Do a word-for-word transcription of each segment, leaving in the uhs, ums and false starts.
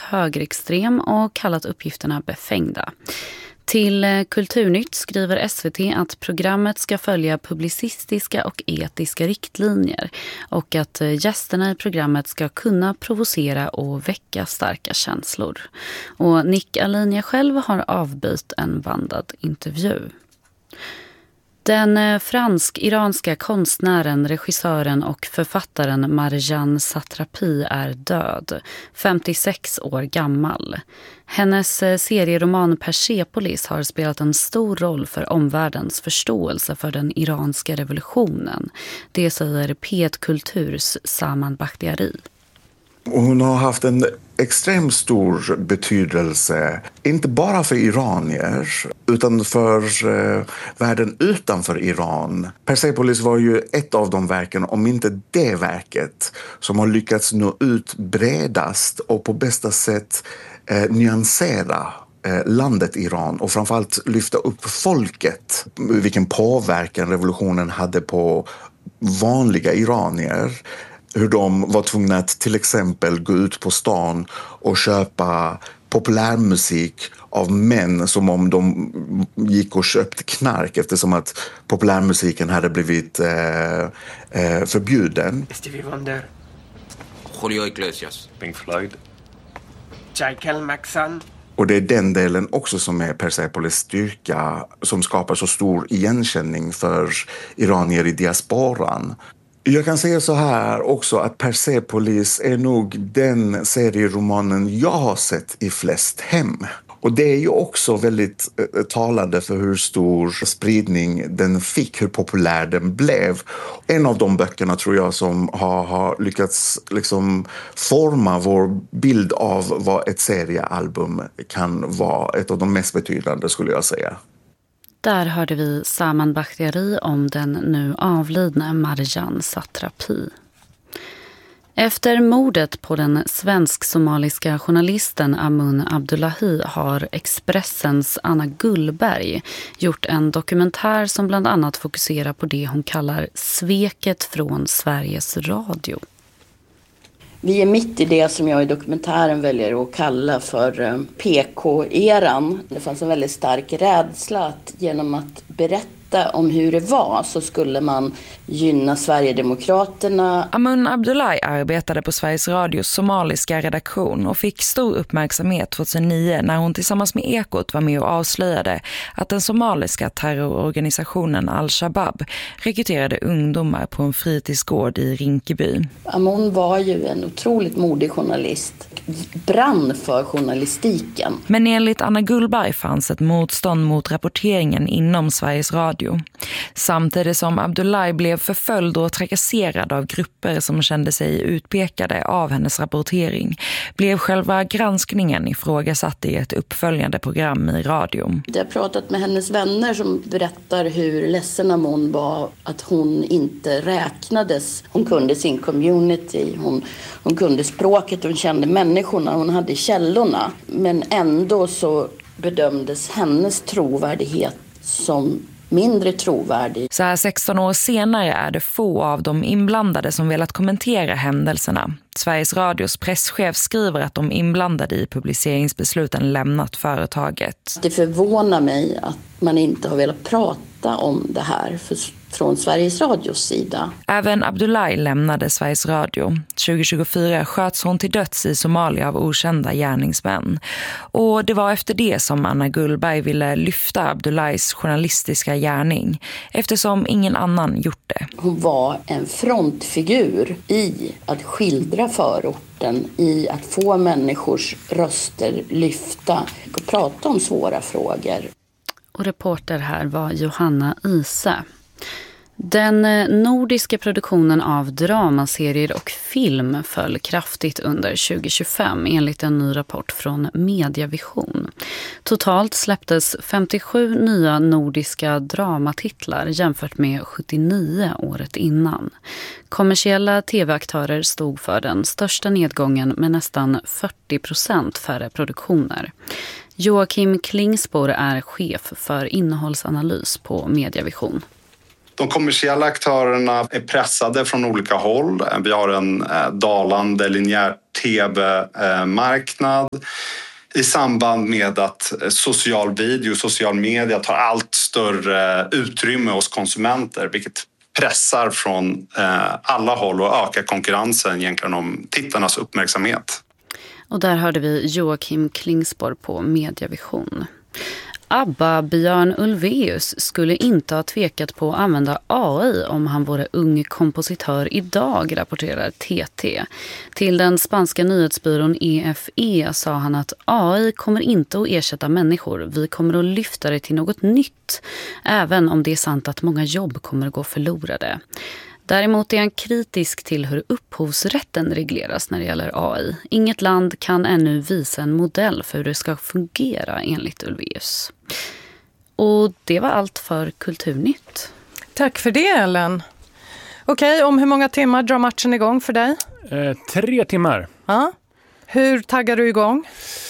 högerextrem och kallat uppgifterna befängda. Till Kulturnytt skriver S V T att programmet ska följa publicistiska och etiska riktlinjer och att gästerna i programmet ska kunna provocera och väcka starka känslor. Och Nick Alinea själv har avbytt en bandad intervju. Den fransk-iranska konstnären, regissören och författaren Marjan Satrapi är död, femtiosex år gammal. Hennes serieroman Persepolis har spelat en stor roll för omvärldens förståelse för den iranska revolutionen. Det säger P ett Kulturs Saman Bakhtiari. Hon har haft en extremt stor betydelse, inte bara för iranier utan för eh, världen utanför Iran. Persepolis var ju ett av de verken, om inte det verket, som har lyckats nå ut bredast och på bästa sätt eh, nyansera eh, landet Iran och framförallt lyfta upp folket, vilken påverkan revolutionen hade på vanliga iranier. Hur de var tvungna att till exempel gå ut på stan och köpa populärmusik av män som om de gick och köpte knark eftersom att populärmusiken hade blivit eh, eh, förbjuden. Stevie Wonder, Julio Iglesias, Pink Floyd, Michael Jackson. Och det är den delen också som är Persepolis styrka, som skapar så stor igenkänning för iranier i diasporan. Jag kan säga så här också att Persepolis är nog den serieromanen jag har sett i flest hem. Och det är ju också väldigt eh, talande för hur stor spridning den fick, hur populär den blev. En av de böckerna tror jag som har, har lyckats liksom forma vår bild av vad ett seriealbum kan vara. Ett av de mest betydande skulle jag säga. Där hörde vi Saman Bakhtiari om den nu avlidna Marjan Satrapi. Efter mordet på den svensk-somaliska journalisten Amun Abdullahi har Expressens Anna Gullberg gjort en dokumentär som bland annat fokuserar på det hon kallar sveket från Sveriges Radio. Vi är mitt i det som jag i dokumentären väljer att kalla för P K-eran. Det fanns en väldigt stark rädsla att genom att berätta om hur det var så skulle man gynna Sverigedemokraterna. Amun Abdullahi arbetade på Sveriges Radios somaliska redaktion och fick stor uppmärksamhet tjugohundranio när hon tillsammans med Ekot var med och avslöjade att den somaliska terrororganisationen Al-Shabaab rekryterade ungdomar på en fritidsgård i Rinkeby. Amun var ju en otroligt modig journalist, brann för journalistiken. Men enligt Anna Gullberg fanns ett motstånd mot rapporteringen inom Sveriges Radio. Samtidigt som Abdullahi blev förföljd och trakasserad av grupper som kände sig utpekade av hennes rapportering blev själva granskningen ifrågasatt i ett uppföljande program i radio. Jag har pratat med hennes vänner som berättar hur ledsen hon var att hon inte räknades. Hon kunde sin community, hon, hon kunde språket, hon kände människorna, hon hade källorna. Men ändå så bedömdes hennes trovärdighet som mindre trovärdig. Så här sexton år senare är det få av de inblandade som velat kommentera händelserna. Sveriges Radios presschef skriver att de inblandade i publiceringsbesluten lämnat företaget. Det förvånar mig att man inte har velat prata om det här för, från Sveriges Radios sida. Även Abdullahi lämnade Sveriges Radio. tjugo tjugofyra sköts hon till döds i Somalia av okända gärningsmän. Och det var efter det som Anna Gullberg ville lyfta Abdullahis journalistiska gärning eftersom ingen annan gjort det. Hon var en frontfigur i att skildra förorten, i att få människors röster lyfta och prata om svåra frågor. Och reporter här var Johanna Ise. Den nordiska produktionen av dramaserier och film föll kraftigt under tjugo tjugofem enligt en ny rapport från Mediavision. Totalt släpptes femtiosju nya nordiska dramatitlar jämfört med sjuttionio året innan. Kommersiella tv-aktörer stod för den största nedgången med nästan fyrtio procent färre produktioner. Joakim Klingspor är chef för innehållsanalys på Mediavision. De kommersiella aktörerna är pressade från olika håll. Vi har en dalande linjär tv-marknad i samband med att social video, social media tar allt större utrymme hos konsumenter, vilket pressar från alla håll och ökar konkurrensen egentligen om tittarnas uppmärksamhet. Och där hörde vi Joakim Klingsborg på Mediavision. ABBA Björn Ulvaeus skulle inte ha tvekat på att använda A I om han vore ung kompositör idag, rapporterar T T. Till den spanska nyhetsbyrån E F E sa han att A I kommer inte att ersätta människor. Vi kommer att lyfta det till något nytt, även om det är sant att många jobb kommer att gå förlorade. Däremot är han kritisk till hur upphovsrätten regleras när det gäller A I. Inget land kan ännu visa en modell för hur det ska fungera enligt Ulvaeus. Och det var allt för Kulturnytt. Tack för det, Ellen. Okej, om hur många timmar drar matchen igång för dig? Eh, tre timmar. Ja. Hur taggar du igång?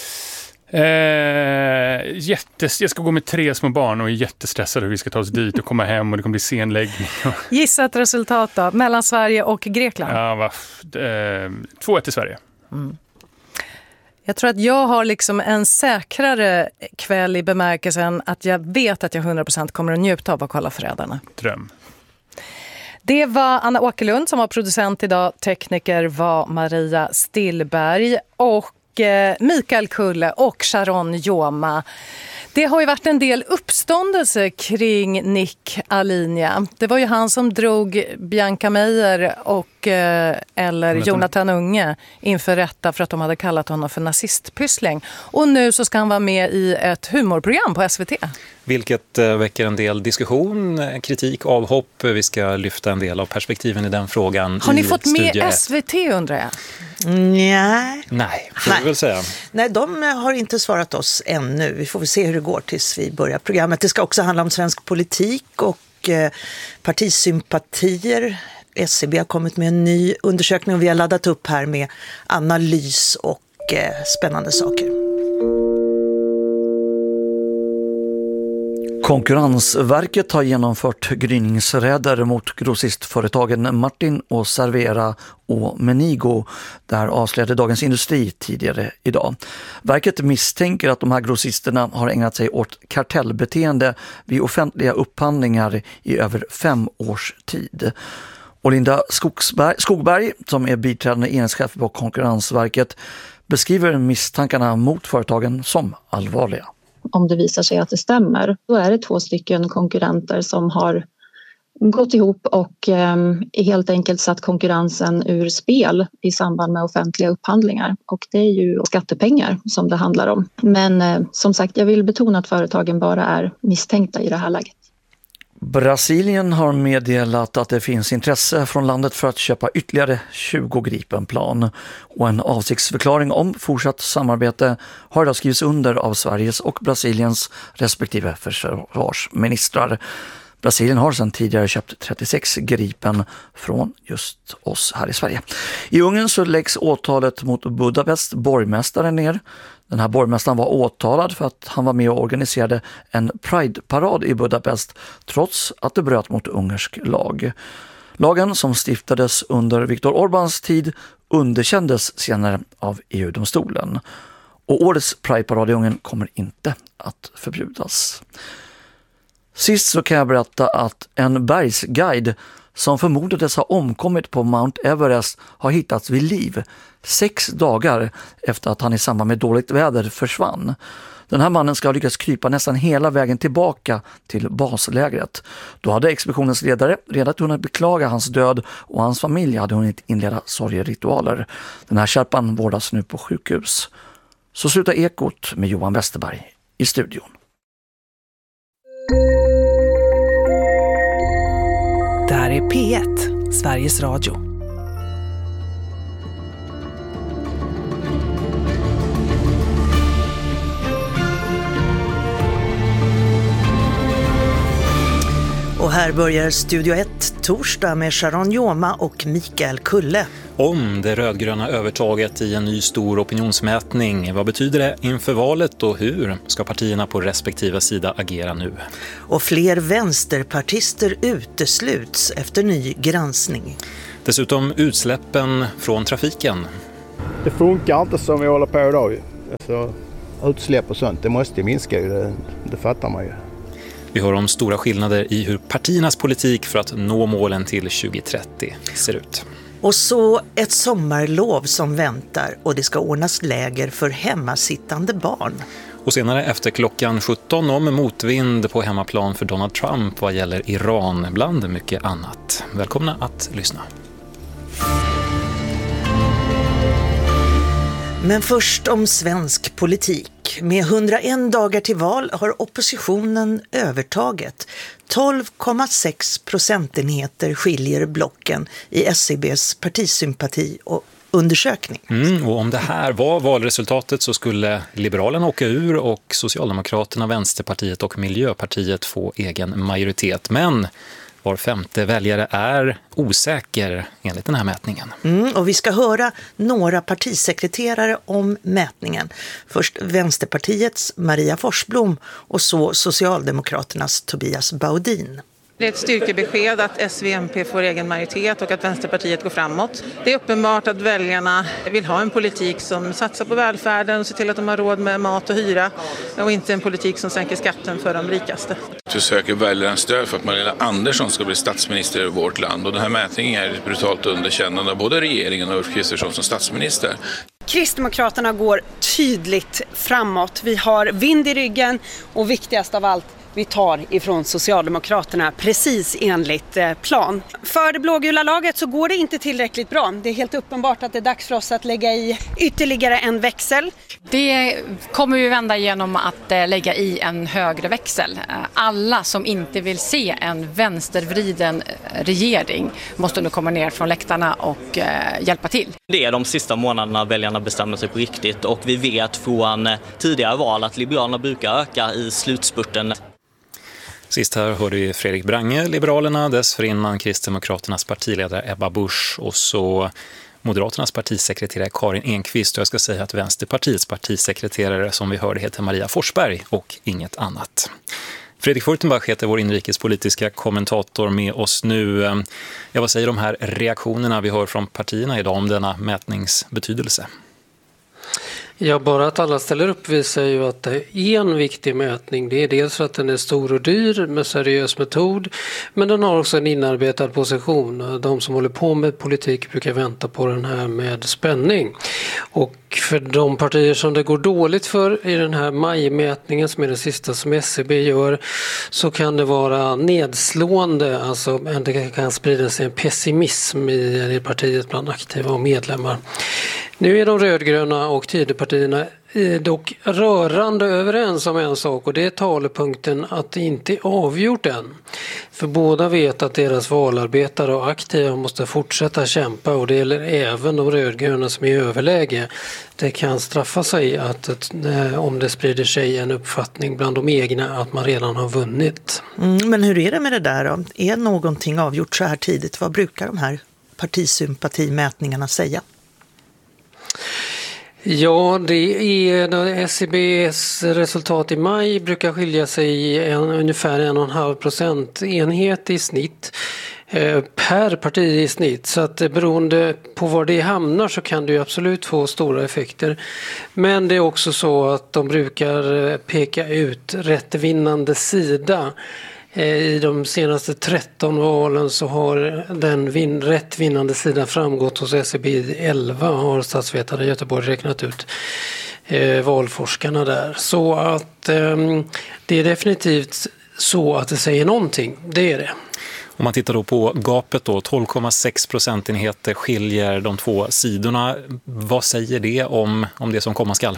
Eh, jättes, jag ska gå med tre små barn och är jättestressad hur vi ska ta oss dit och komma hem och det kommer bli senläggning. Gissa ett resultat då, mellan Sverige och Grekland. Ja, va, eh, två ett till Sverige. Mm. Jag tror att jag har liksom en säkrare kväll i bemärkelsen att jag vet att jag hundra procent kommer att njuta av att kolla Förrädarna. Dröm. Det var Anna Åkerlund som var producent idag. Tekniker var Maria Stillberg och Mikael Kulle och Sharon Joma. Det har ju varit en del uppståndelse kring Nick Alinea. Det var ju han som drog Bianca Meijer och eh, eller Jonathan Unge inför rätta för att de hade kallat honom för nazistpyssling. Och nu så ska han vara med i ett humorprogram på S V T. Vilket eh, väcker en del diskussion, kritik, avhopp. Vi ska lyfta en del av perspektiven i den frågan. Har ni i fått med Studio S V T undrar jag? Nej. Nej, får vi väl säga. Nej, de har inte svarat oss ännu. Vi får väl se hur det går tills vi börjar programmet. Det ska också handla om svensk politik och eh, partisympatier. S C B har kommit med en ny undersökning och vi har laddat upp här med analys och eh, spännande saker. Konkurrensverket har genomfört gryningsräder mot grossistföretagen Martin och Servera och Menigo. Där avslöjade Dagens Industri tidigare idag. Verket misstänker att de här grossisterna har ägnat sig åt kartellbeteende vid offentliga upphandlingar i över fem års tid. Och Linda Skogsberg, Skogberg, som är biträdande enhetschef på Konkurrensverket, beskriver misstankarna mot företagen som allvarliga. Om det visar sig att det stämmer, då är det två stycken konkurrenter som har gått ihop och eh, helt enkelt satt konkurrensen ur spel i samband med offentliga upphandlingar. Och det är ju skattepengar som det handlar om. Men eh, som sagt, jag vill betona att företagen bara är misstänkta i det här läget. Brasilien har meddelat att det finns intresse från landet för att köpa ytterligare tjugo Gripenplan och en avsiktsförklaring om fortsatt samarbete har idag skrivits under av Sveriges och Brasiliens respektive försvarsministrar. Brasilien har sedan tidigare köpt trettiosex Gripen från just oss här i Sverige. I Ungern så läggs åtalet mot Budapest borgmästaren ner. Den här borgmästaren var åtalad för att han var med och organiserade en Pride-parad i Budapest trots att det bröt mot ungersk lag. Lagen som stiftades under Viktor Orbáns tid underkändes senare av E U-domstolen. Och årets Pride-parad i Ungern kommer inte att förbjudas. Sist så kan jag berätta att en bergsguide som förmodades ha omkommit på Mount Everest har hittats vid liv sex dagar efter att han i samband med dåligt väder försvann. Den här mannen ska ha lyckats krypa nästan hela vägen tillbaka till baslägret. Då hade expeditionens ledare redan hunnit beklaga hans död och hans familj hade hunnit inleda sorgeritualer. Den här kärpan vårdas nu på sjukhus. Så slutar Ekot med Johan Westerberg i studion. Det här är P ett, Sveriges Radio. Och här börjar Studio ett torsdag med Sharon Joma och Mikael Kulle. Om det rödgröna övertaget i en ny stor opinionsmätning. Vad betyder det inför valet och hur ska partierna på respektive sida agera nu? Och fler vänsterpartister utesluts efter ny granskning. Dessutom utsläppen från trafiken. Det funkar inte som vi håller på idag. Alltså, utsläpp och sånt, det måste minska ju, det, det fattar man ju. Vi hör om stora skillnader i hur partiernas politik för att nå målen till tjugo trettio ser ut. Och så ett sommarlov som väntar och det ska ordnas läger för hemmasittande barn. Och senare efter klockan sjutton om motvind på hemmaplan för Donald Trump vad gäller Iran bland mycket annat. Välkomna att lyssna. Men först om svensk politik. Med hundraen dagar till val har oppositionen övertaget. tolv komma sex procentenheter skiljer blocken i S C B:s partisympati och undersökning. Mm, och om det här var valresultatet så skulle Liberalerna åka ur och Socialdemokraterna, Vänsterpartiet och Miljöpartiet få egen majoritet. Men var femte väljare är osäker enligt den här mätningen. Mm, och vi ska höra några partisekreterare om mätningen. Först Vänsterpartiets Maria Forsblom och så Socialdemokraternas Tobias Baudin. Det är ett styrkebesked att S V M P får egen majoritet och att Vänsterpartiet går framåt. Det är uppenbart att väljarna vill ha en politik som satsar på välfärden och ser till att de har råd med mat och hyra och inte en politik som sänker skatten för de rikaste. Vi söker väljarnas stöd för att Magdalena Andersson ska bli statsminister i vårt land och den här mätningen är ett brutalt underkännande av både regeringen och Ulf Kristersson som statsminister. Kristdemokraterna går tydligt framåt. Vi har vind i ryggen och viktigast av allt, vi tar ifrån Socialdemokraterna precis enligt plan. För det blågula laget så går det inte tillräckligt bra. Det är helt uppenbart att det är dags för oss att lägga i ytterligare en växel. Det kommer vi vända genom att lägga i en högre växel. Alla som inte vill se en vänstervriden regering måste nu komma ner från läktarna och hjälpa till. Det är de sista månaderna väljarna bestämmer sig på riktigt och vi vet från tidigare val att Liberalerna brukar öka i slutspurten. Sist här hörde vi Fredrik Brange, Liberalerna, dessförinnan Kristdemokraternas partiledare Ebba Busch och så Moderaternas partisekreterare Karin Enqvist. Och jag ska säga att Vänsterpartiets partisekreterare som vi hörde heter Maria Forsberg och inget annat. Fredrik Furtenbach heter vår inrikespolitiska kommentator med oss nu. Jag vad säger de här reaktionerna vi hör från partierna idag om denna mätningsbetydelse? Ja, bara att alla ställer upp visar ju att det är en viktig mätning. Det är dels för att den är stor och dyr med seriös metod, men den har också en inarbetad position. De som håller på med politik brukar vänta på den här med spänning. Och för de partier som det går dåligt för i den här majmätningen som är det sista som S C B gör så kan det vara nedslående. Alltså det kan sprida sig en pessimism i partiet bland aktiva och medlemmar. Nu är de rödgröna och Tidöpartierna dock rörande överens om en sak och det är talepunkten att det inte är avgjort än. För båda vet att deras valarbetare och aktiva måste fortsätta kämpa och det gäller även de rödgröna som är i överläge. Det kan straffa sig att om det sprider sig en uppfattning bland de egna att man redan har vunnit. Mm, men hur är det med det där då? Är någonting avgjort så här tidigt? Vad brukar de här partisympatimätningarna säga? Ja, det är S C B:s resultat i maj brukar skilja sig i en, ungefär en och en halv procentenhet i snitt eh, per parti i snitt. Så att beroende på var det hamnar så kan det ju absolut få stora effekter. Men det är också så att de brukar peka ut rätt vinnande sida. I de senaste tretton valen så har den vin- rätt vinnande sidan framgått hos S C B elva har statsvetare i Göteborg räknat ut eh, valforskarna där. Så att eh, det är definitivt så att det säger någonting, det är det. Om man tittar då på gapet då, tolv komma sex procentenheter skiljer de två sidorna. Vad säger det om, om det som komma skall?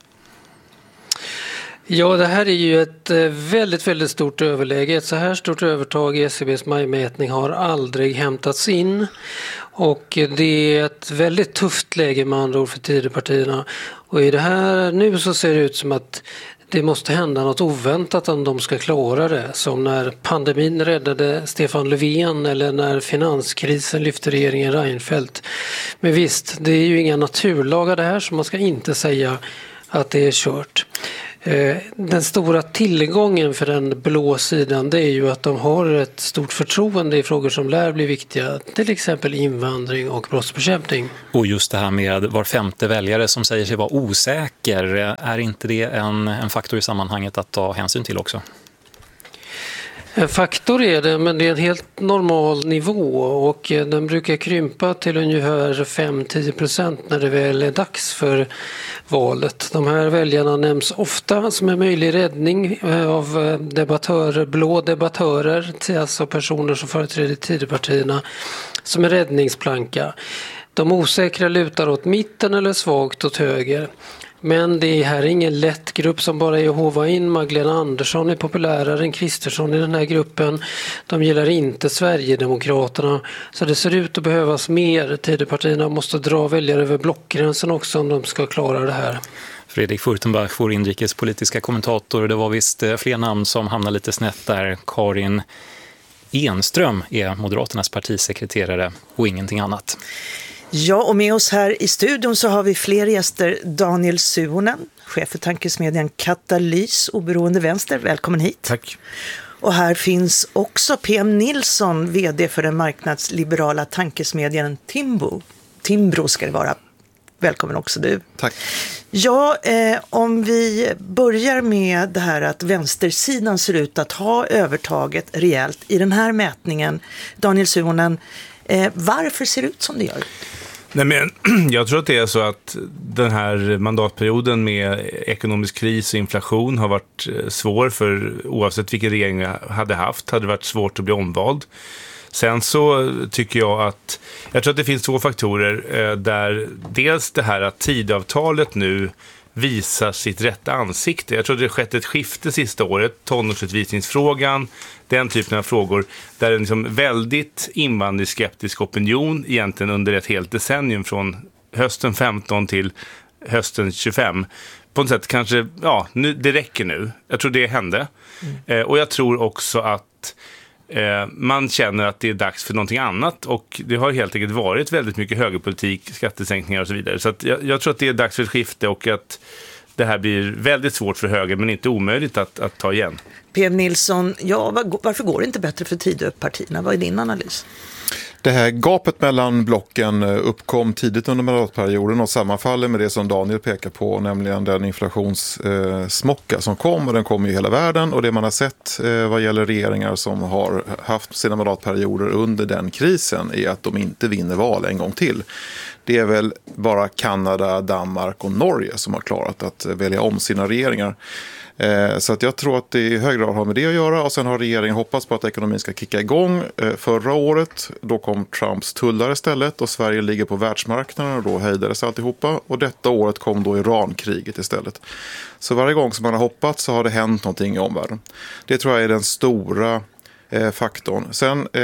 Ja, det här är ju ett väldigt, väldigt stort överläge. Ett så här stort övertag i S C B:s majmätning har aldrig hämtats in. Och det är ett väldigt tufft läge med andra ord för Tidöpartierna. Och i det här nu så ser det ut som att det måste hända något oväntat om de ska klara det. Som när pandemin räddade Stefan Löfven eller när finanskrisen lyfte regeringen Reinfeldt. Men visst, det är ju inga naturlagar det här så man ska inte säga att det är kört. Den stora tillgången för den blå sidan, det är ju att de har ett stort förtroende i frågor som lär bli viktiga, till exempel invandring och brottsbekämpning. Och just det här med var femte väljare som säger sig vara osäker, är inte det en, en faktor i sammanhanget att ta hänsyn till också? En faktor är det, men det är en helt normal nivå och den brukar krympa till ungefär fem till tio procent när det väl är dags för valet. De här väljarna nämns ofta som en möjlig räddning av debattörer, blå debattörer, alltså personer som företräder Tidöpartierna, som en räddningsplanka. De osäkra lutar åt mitten eller svagt åt höger. Men det här är ingen lätt grupp som bara är att hova in. Magdalena Andersson är populärare än Kristersson i den här gruppen. De gillar inte Sverigedemokraterna. Så det ser ut att behövas mer. Tidöpartierna måste dra väljare över blockgränsen också om de ska klara det här. Fredrik Furtenbach, vår inrikespolitiska kommentator. Det var visst fler namn som hamnade lite snett där. Karin Enström är Moderaternas partisekreterare och ingenting annat. Ja, och med oss här i studion så har vi fler gäster. Daniel Suhonen, chef för tankesmedjan Katalys, oberoende vänster. Välkommen hit. Tack. Och här finns också P M Nilsson, vd för den marknadsliberala tankesmedjan Timbro. Timbro ska det vara. Välkommen också du. Tack. Ja, eh, om vi börjar med det här att vänstersidan ser ut att ha övertaget rejält i den här mätningen. Daniel Suhonen, eh, varför ser det ut som det gör? Nej, men jag tror att det är så att den här mandatperioden med ekonomisk kris och inflation har varit svår för oavsett vilken regering jag hade haft, hade det varit svårt att bli omvald. Sen så tycker jag att jag tror att det finns två faktorer eh, där dels det här att tidavtalet nu visar sitt rätta ansikte. Jag tror att det har skett ett skifte sista året, tonårsutvisningsfrågan, den typen av frågor där en liksom väldigt invandringsskeptisk opinion egentligen under ett helt decennium från hösten femton till hösten tjugofem på något sätt kanske, ja, nu, det räcker nu. Jag tror det hände. Mm. Eh, och jag tror också att man känner att det är dags för någonting annat och det har helt enkelt varit väldigt mycket högerpolitik, skattesänkningar och så vidare. Så att jag, jag tror att det är dags för ett skifte och att det här blir väldigt svårt för höger men inte omöjligt att, att ta igen. P M Nilsson, ja, var, varför går det inte bättre för Tidöpartierna? Vad är din analys? Det här gapet mellan blocken uppkom tidigt under mandatperioden och sammanfaller med det som Daniel pekar på, nämligen den inflationssmocka som kom, och den kom i hela världen, och det man har sett vad gäller regeringar som har haft sina mandatperioder under den krisen är att de inte vinner val en gång till. Det är väl bara Kanada, Danmark och Norge som har klarat att välja om sina regeringar. Så att jag tror att det i hög grad har med det att göra, och sen har regeringen hoppats på att ekonomin ska kicka igång. Förra året då kom Trumps tullar istället och Sverige ligger på världsmarknaden och då hejdades alltihopa, och detta året kom då Iran-kriget istället. Så varje gång som man har hoppats så har det hänt någonting i omvärlden. Det tror jag är den stora eh, faktorn. Sen eh,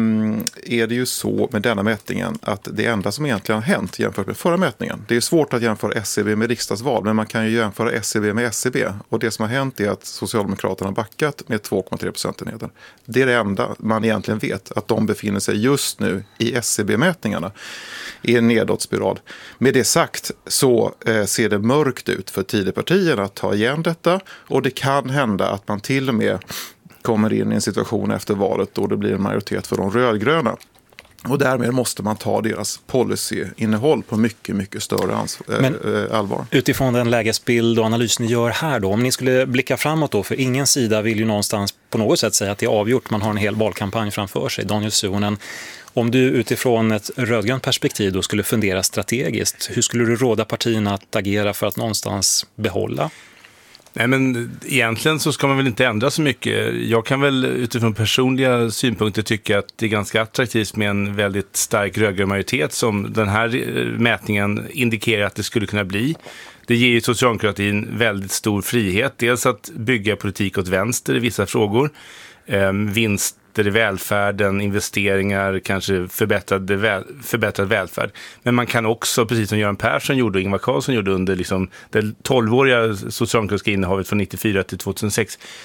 är det ju så med denna mätningen att det enda som egentligen har hänt jämfört med förra mätningen, det är svårt att jämföra S C B med riksdagsval, men man kan ju jämföra S C B med S C B, och det som har hänt är att Socialdemokraterna har backat med två komma tre procentenheter. Det är det enda man egentligen vet, att de befinner sig just nu i S C B-mätningarna i en nedåtspiral. Med det sagt så eh, ser det mörkt ut för Tidöpartierna att ta igen detta, och det kan hända att man till och med kommer in i en situation efter valet då det blir en majoritet för de rödgröna. Och därmed måste man ta deras policyinnehåll på mycket, mycket större ans- Men äh, allvar. Utifrån den lägesbild och analys ni gör här då, om ni skulle blicka framåt då, för ingen sida vill ju någonstans på något sätt säga att det är avgjort, man har en hel valkampanj framför sig. Daniel Suhonen, om du utifrån ett rödgrönt perspektiv då skulle fundera strategiskt, hur skulle du råda partierna att agera för att någonstans behålla? Nej, men egentligen så ska man väl inte ändra så mycket. Jag kan väl utifrån personliga synpunkter tycka att det är ganska attraktivt med en väldigt stark rödgrön majoritet som den här mätningen indikerar att det skulle kunna bli. Det ger ju socialdemokratin väldigt stor frihet. Dels att bygga politik åt vänster i vissa frågor. Eh, vinst i välfärden, investeringar, kanske förbättrad, väl, förbättrad välfärd. Men man kan också, precis som Göran Persson gjorde och Ingvar Carlsson gjorde under liksom det tolvåriga socialdemokratiska innehavet från nittiofyra till tjugohundrasex,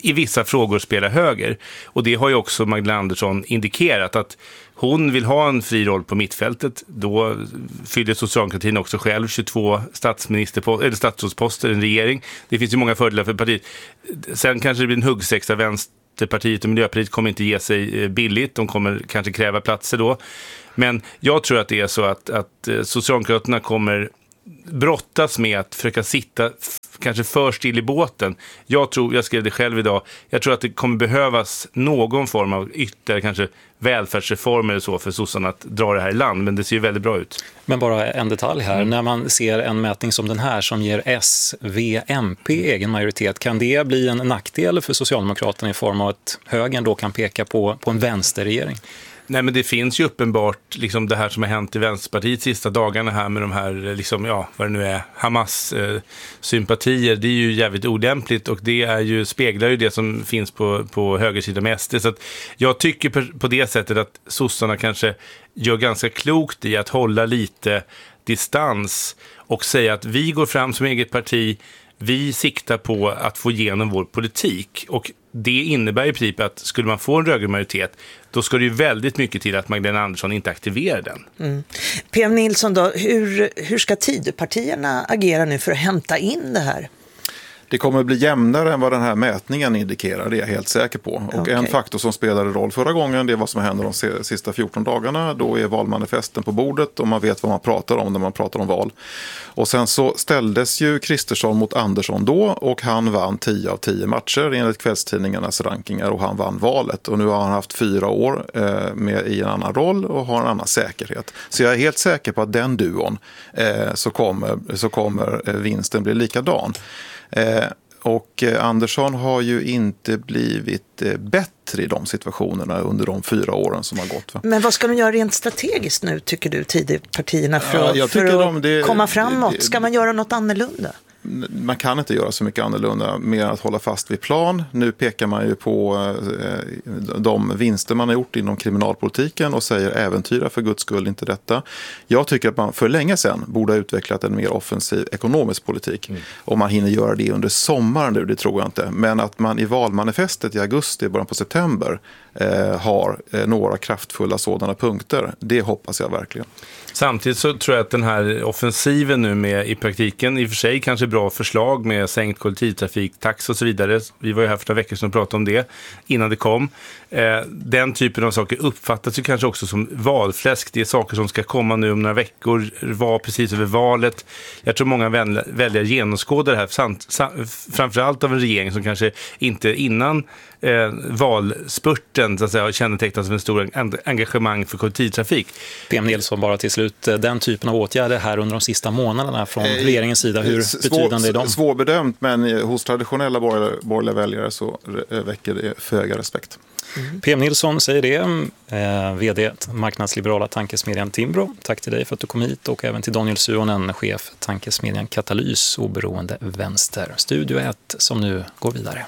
i vissa frågor spela höger. Och det har ju också Magdalena Andersson indikerat, att hon vill ha en fri roll på mittfältet. Då fyller socialdemokratin också själv tjugotvå statsminister, eller statsrådsposter i en regering. Det finns ju många fördelar för partiet. Sen kanske det blir en huggsexa. Vänsterpartiet och Miljöpartiet kommer inte ge sig billigt. De kommer kanske kräva platser då. Men jag tror att det är så att, att Socialdemokraterna kommer brottas med att försöka sitta f- kanske för still i båten. Jag tror, jag skrev det själv idag, jag tror att det kommer behövas någon form av ytterligare kanske välfärdsreformer eller så för sossarna att dra det här i land, men det ser ju väldigt bra ut. Men bara en detalj här, Mm. när man ser en mätning som den här som ger S, V, M P egen majoritet, kan det bli en nackdel för Socialdemokraterna i form av att högern då kan peka på, på en vänsterregering? Nej, men det finns ju uppenbart liksom det här som har hänt i Vänsterpartiet sista dagarna här med de här, liksom, ja, vad det nu är, Hamas-sympatier. Eh, det är ju jävligt olämpligt, och det är ju, speglar ju det som finns på, på högersidan med S D. Så att jag tycker på, på det sättet att sossarna kanske gör ganska klokt i att hålla lite distans och säga att vi går fram som eget parti, vi siktar på att få igenom vår politik, och det innebär i princip att skulle man få en rödgrön majoritet, då ska det ju väldigt mycket till att Magdalena Andersson inte aktiverar den. Mm. P M Nilsson då, hur, hur ska Tidöpartierna agera nu för att hämta in det här? Det kommer att bli jämnare än vad den här mätningen indikerar, det är jag helt säker på. Och Okay. En faktor som spelade roll förra gången, det är vad som händer de sista fjorton dagarna. Då är valmanifesten på bordet och man vet vad man pratar om när man pratar om val. Och sen så ställdes ju Kristersson mot Andersson då, och han vann tio av tio matcher enligt kvällstidningarnas rankingar, och han vann valet. Och nu har han haft fyra år eh, med i en annan roll och har en annan säkerhet. Så jag är helt säker på att den duon eh, så kommer, så kommer eh, vinsten bli likadan. Eh, och eh, Andersson har ju inte blivit eh, bättre i de situationerna under de fyra åren som har gått. Va? Men vad ska de göra rent strategiskt nu, tycker du, Tidöpartierna, för, Ja, att- jag för tycker att de- det- komma framåt? det- Ska man göra något annorlunda? Man kan inte göra så mycket annorlunda mer än att hålla fast vid plan. Nu pekar man ju på eh, de vinster man har gjort inom kriminalpolitiken och säger äventyra för Guds skull inte detta. Jag tycker att man för länge sedan borde ha utvecklat en mer offensiv ekonomisk politik. Mm. Om man hinner göra det under sommaren nu, det tror jag inte. Men att man i valmanifestet i augusti, början på september, eh, har eh, några kraftfulla sådana punkter. Det hoppas jag verkligen. Samtidigt så tror jag att den här offensiven nu med i praktiken, i och för sig kanske bra förslag med sänkt kollektivtrafik, tax och så vidare. Vi var ju här för några veckor sedan och pratade om det innan det kom. Eh, den typen av saker uppfattas ju kanske också som valfläsk. Det är saker som ska komma nu om några veckor, var precis över valet. Jag tror många väljare genomskådar det här, samt, sam, framförallt av en regering som kanske inte innan eh, valspurten så att säga, kännetecknas av en stor engagemang för kollektivtrafik. P M Nilsson, bara till slut, den typen av åtgärder här under de sista månaderna från regeringens sida, hur Svår, betydande är de? Svårbedömt, men hos traditionella borgerliga, borgerliga väljare så väcker det föga respekt. Mm. P M Nilsson säger det, eh, vd marknadsliberala tankesmedjan Timbro. Tack till dig för att du kom hit, och även till Daniel Suonen, chef tankesmedjan Katalys, oberoende vänster. Studio ett som nu går vidare.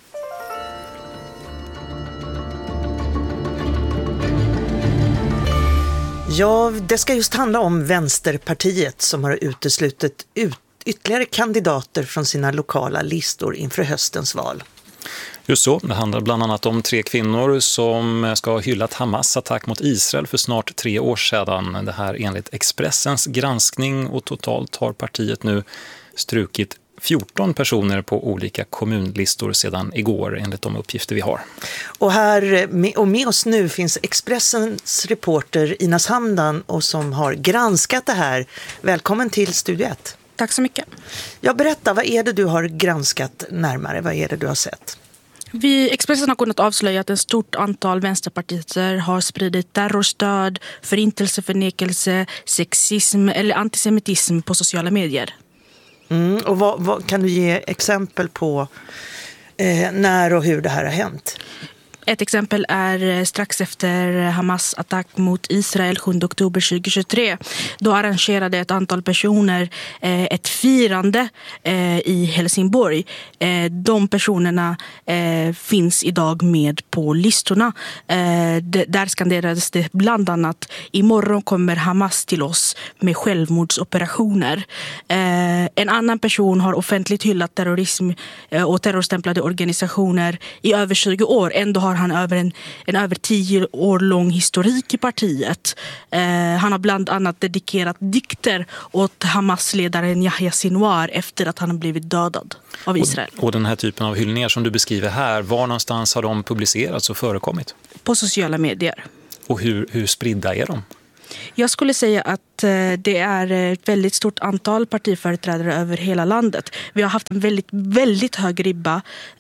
Ja, det ska just handla om Vänsterpartiet som har uteslutit ut ytterligare kandidater från sina lokala listor inför höstens val. Just så, det handlar bland annat om tre kvinnor som ska ha hyllat Hamas attack mot Israel för snart tre år sedan. Det här enligt Expressens granskning, och totalt har partiet nu strukit fjorton personer på olika kommunlistor sedan igår enligt de uppgifter vi har. Och här och med oss nu finns Expressens reporter Inas Hamdan, och som har granskat det här. Välkommen till Studio ett. Tack så mycket. Jag berättar, vad är det du har granskat närmare? Vad är det du har sett? Vi Expressen har kunnat avslöja att ett stort antal vänsterpartister har spridit terrorstöd, förintelseförnekelse, sexism eller antisemitism på sociala medier. Mm, och vad, vad kan du ge exempel på eh, när och hur det här har hänt? Ett exempel är strax efter Hamas attack mot Israel sjunde oktober tjugohundratjugotre. Då arrangerade ett antal personer eh, ett firande eh, i Helsingborg. Eh, de personerna eh, finns idag med på listorna. Eh, d- där skanderades det bland annat: imorgon kommer Hamas till oss med självmordsoperationer. Eh, en annan person har offentligt hyllat terrorism eh, och terrorstämplade organisationer i över tjugo år. Ändå har han över en, en över tio år lång historik i partiet. Eh, han har bland annat dedikerat dikter åt Hamas-ledaren Yahya Sinwar efter att han har blivit dödad av Israel. Och, och den här typen av hyllningar som du beskriver här, var någonstans har de publicerats och förekommit? På sociala medier. Och hur, hur spridda är de? Jag skulle säga att det är ett väldigt stort antal partiföreträdare över hela landet. Vi har haft en väldigt, väldigt hög ribba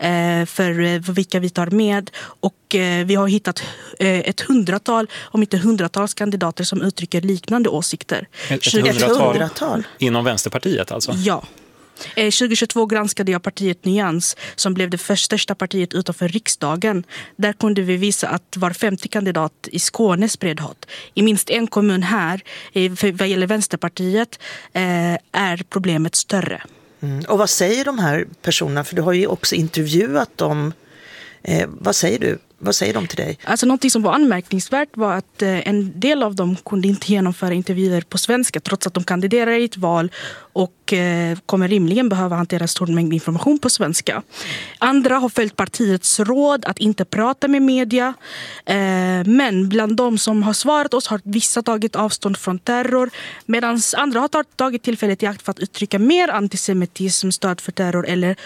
för vilka vi tar med, och vi har hittat ett hundratal, om inte hundratals kandidater som uttrycker liknande åsikter. Ett, ett hundratal, hundratal inom Vänsterpartiet alltså? Ja. tjugohundratjugotvå granskade jag partiet Nyans, som blev det första största partiet utanför riksdagen. Där kunde vi visa att var femte kandidat i Skåne spred hat. I minst en kommun här, vad gäller Vänsterpartiet, är problemet större. Mm. Och vad säger de här personerna? För du har ju också intervjuat dem. Eh, vad säger du? Vad säger de till dig? Alltså någonting som var anmärkningsvärt var att eh, en del av dem kunde inte genomföra intervjuer på svenska trots att de kandiderar i ett val och eh, kommer rimligen behöva hantera en stor mängd information på svenska. Andra har följt partiets råd att inte prata med media, eh, men bland de som har svarat oss har vissa tagit avstånd från terror, medan andra har tagit tillfället i akt för att uttrycka mer antisemitism, stöd för terror eller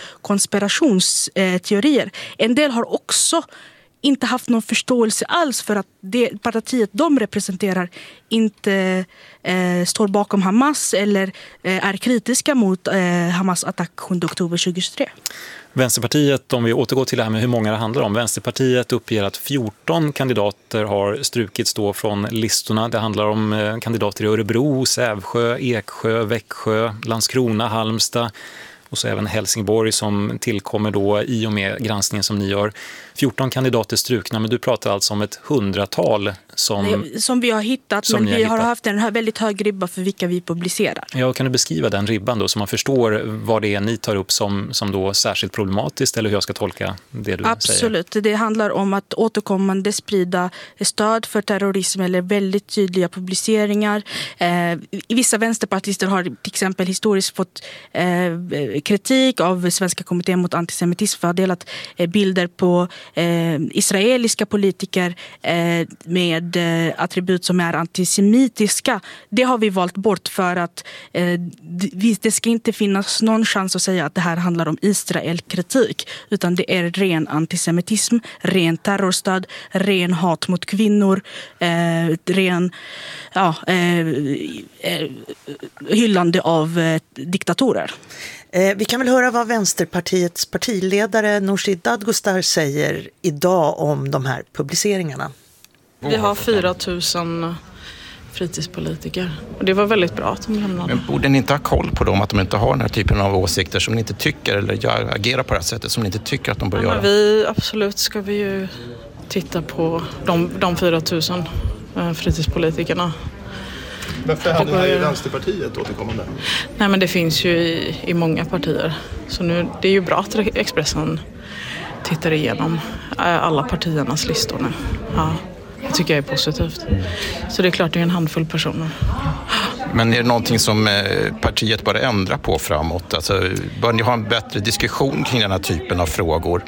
konspirationsteorier. En del har också inte haft någon förståelse alls för att det partiet de representerar inte eh, står bakom Hamas eller eh, är kritiska mot eh, Hamas attack sjunde oktober tjugohundratjugotre. Vänsterpartiet, om vi återgår till det här med hur många det handlar om. Vänsterpartiet uppger att fjorton kandidater har strukits då från listorna. Det handlar om eh, kandidater i Örebro, Sävsjö, Eksjö, Växjö, Landskrona, Halmstad och så även Helsingborg som tillkommer då i och med granskningen som ni gör. fjorton kandidater strukna, men du pratar alltså om ett hundratal som... Som vi har hittat, men vi har, har haft en väldigt hög ribba för vilka vi publicerar. Ja, kan du beskriva den ribban då så man förstår vad det är ni tar upp som, som då särskilt problematiskt, eller hur jag ska tolka det du Absolut. säger? Absolut, det handlar om att återkommande sprida stöd för terrorism eller väldigt tydliga publiceringar. Eh, vissa vänsterpartister har till exempel historiskt fått eh, kritik av Svenska kommittén mot antisemitism för att ha delat eh, bilder på eh, israeliska politiker eh, med eh, attribut som är antisemitiska. Det har vi valt bort för att eh, det ska inte finnas någon chans att säga att det här handlar om Israelkritik, utan det är ren antisemitism, ren terrorstöd, ren hat mot kvinnor, eh, ren ja, eh, eh, hyllande av eh, diktatorer. Eh, vi kan väl höra vad Vänsterpartiets partiledare Nooshi Dadgostar säger idag om de här publiceringarna. Vi har fyra tusen fritidspolitiker och det var väldigt bra att de lämnade. Men borde ni inte ha koll på dem, att de inte har den här typen av åsikter som ni inte tycker, eller gör, agerar på det här sättet som ni inte tycker att de bör ja, göra? Vi, absolut ska vi ju titta på de, de fyra tusen eh, fritidspolitikerna. Varför hade ni här i Vänsterpartiet återkommande? Nej, men det finns ju i, i många partier. Så nu, det är ju bra att Expressen tittar igenom alla partiernas listor nu. Ja, det tycker jag är positivt. Så det är klart det är en handfull personer. Men är det någonting som partiet bör ändra på framåt? Alltså, bör ni ha en bättre diskussion kring den här typen av frågor?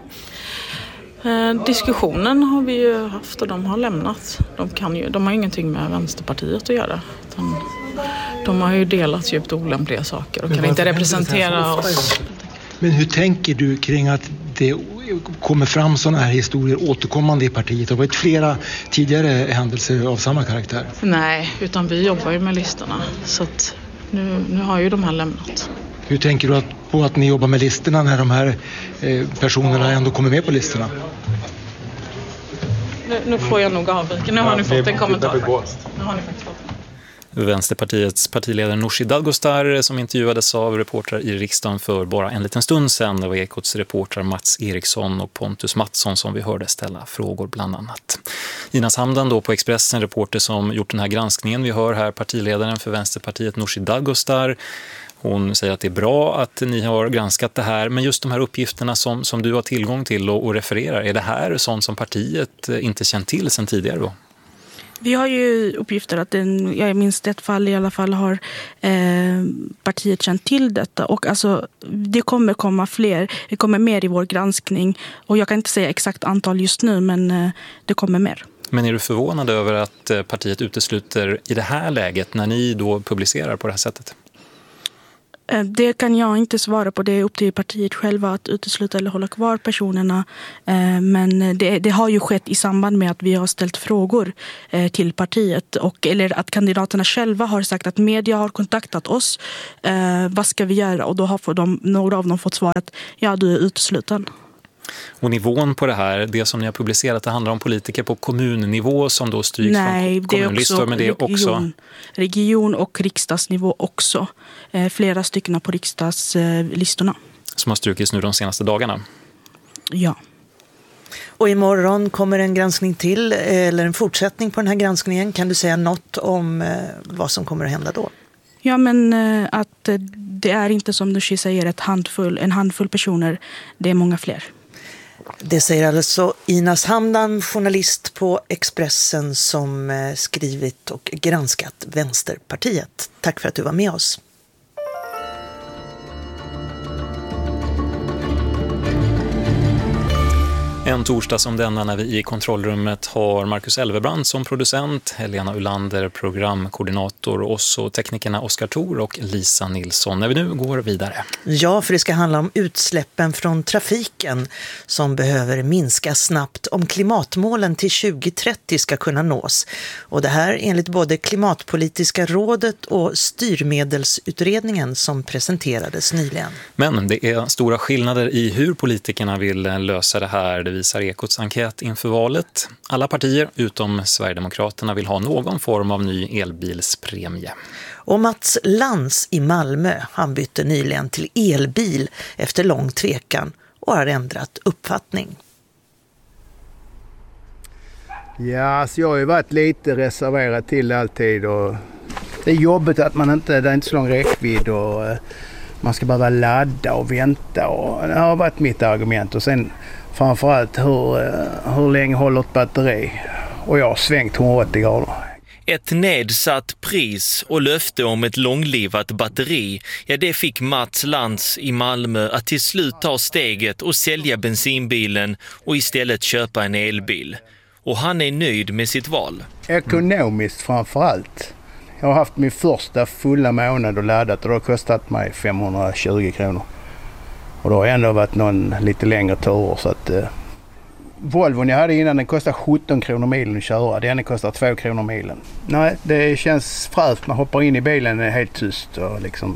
Eh, diskussionen har vi ju haft och de har lämnat. De, kan ju, de har ingenting med Vänsterpartiet att göra. Utan de har ju delat djupt olämpliga saker och kan inte representera oss. Men hur tänker du kring att det kommer fram sådana här historier återkommande i partiet? Det har varit flera tidigare händelser av samma karaktär. Nej, utan vi jobbar ju med listorna. Så att nu, nu har ju de här lämnat. Hur tänker du att, på att ni jobbar med listorna när de här eh, personerna ändå kommer med på listorna? Nu, nu får jag nog avvika. Nu har ja, ni fått en kommentar. Nu har ni faktiskt fått. Vänsterpartiets partiledare Nooshi Dadgostar som intervjuades av reportrar i riksdagen för bara en liten stund sedan. Det var Ekots reportrar Mats Eriksson och Pontus Mattsson som vi hörde ställa frågor bland annat. Ina Samdan då på Expressen, reporter som gjort den här granskningen. Vi hör här partiledaren för Vänsterpartiet Nooshi Dadgostar. Hon säger att det är bra att ni har granskat det här, men just de här uppgifterna som, som du har tillgång till och, och refererar, är det här sånt som partiet inte känt till sedan tidigare då? Vi har ju uppgifter att den, jag minns ett fall i alla fall har eh, partiet känt till detta. Och alltså, det kommer komma fler, det kommer mer i vår granskning. Och jag kan inte säga exakt antal just nu, men eh, det kommer mer. Men är du förvånad över att partiet utesluter i det här läget när ni då publicerar på det här sättet? Det kan jag inte svara på. Det är upp till partiet själva att utesluta eller hålla kvar personerna. Men det, det har ju skett i samband med att vi har ställt frågor till partiet. Och, eller att kandidaterna själva har sagt att media har kontaktat oss. Vad ska vi göra? Och då har de, några av dem fått svarat ja, du är utesluten. Och nivån på det här, det som ni har publicerat, det handlar om politiker på kommunnannivå som då stryks Nej, från kommunlistor, men det är också region, region och riksdagsnivå också. Eh, flera stycken på riksdagslistorna. Som har strukits nu de senaste dagarna. Ja. Och imorgon kommer en granskning till, eller en fortsättning på den här granskningen. Kan du säga något om eh, vad som kommer att hända då? Ja, men eh, att det är inte som du säger ett handfull, en handfull personer, det är många fler. Det säger alltså Ina Samdan, journalist på Expressen som skrivit och granskat Vänsterpartiet. Tack för att du var med oss. En torsdag som denna när vi i kontrollrummet har Marcus Elvebrand som producent, Helena Ulander programkoordinator och så teknikerna Oskar Thor och Lisa Nilsson. När vi nu går vidare. Ja, för det ska handla om utsläppen från trafiken som behöver minska snabbt om klimatmålen till tjugo trettio ska kunna nås. Och det här enligt både Klimatpolitiska rådet och styrmedelsutredningen som presenterades nyligen. Men det är stora skillnader i hur politikerna vill lösa det här. Det visar Ekots enkät inför valet. Alla partier utom Sverigedemokraterna vill ha någon form av ny elbilspremie. Och Mats Lantz i Malmö, han bytte nyligen till elbil efter lång tvekan och har ändrat uppfattning. Ja, alltså jag har ju varit lite reserverad till alltid och det är jobbigt att man inte, det är inte så lång räckvidd och man ska behöva ladda och vänta och det har varit mitt argument och sen framförallt hur, hur länge håller ett batteri och jag har svängt hundraåttio grader. Ett nedsatt pris och löfte om ett långlivat batteri, ja det fick Mats Lantz i Malmö att till slut ta steget och sälja bensinbilen och istället köpa en elbil. Och han är nöjd med sitt val. Ekonomiskt framförallt. Jag har haft min första fulla månad och laddat och det har kostat mig femhundratjugo kronor. Och då har ändå varit någon lite längre tur så att eh, Volvon jag hade innan den kostade sjutton kronor milen att köra. Den kostar två kronor milen. Nej, det känns fräscht. Man hoppar in i bilen och är helt tyst och liksom.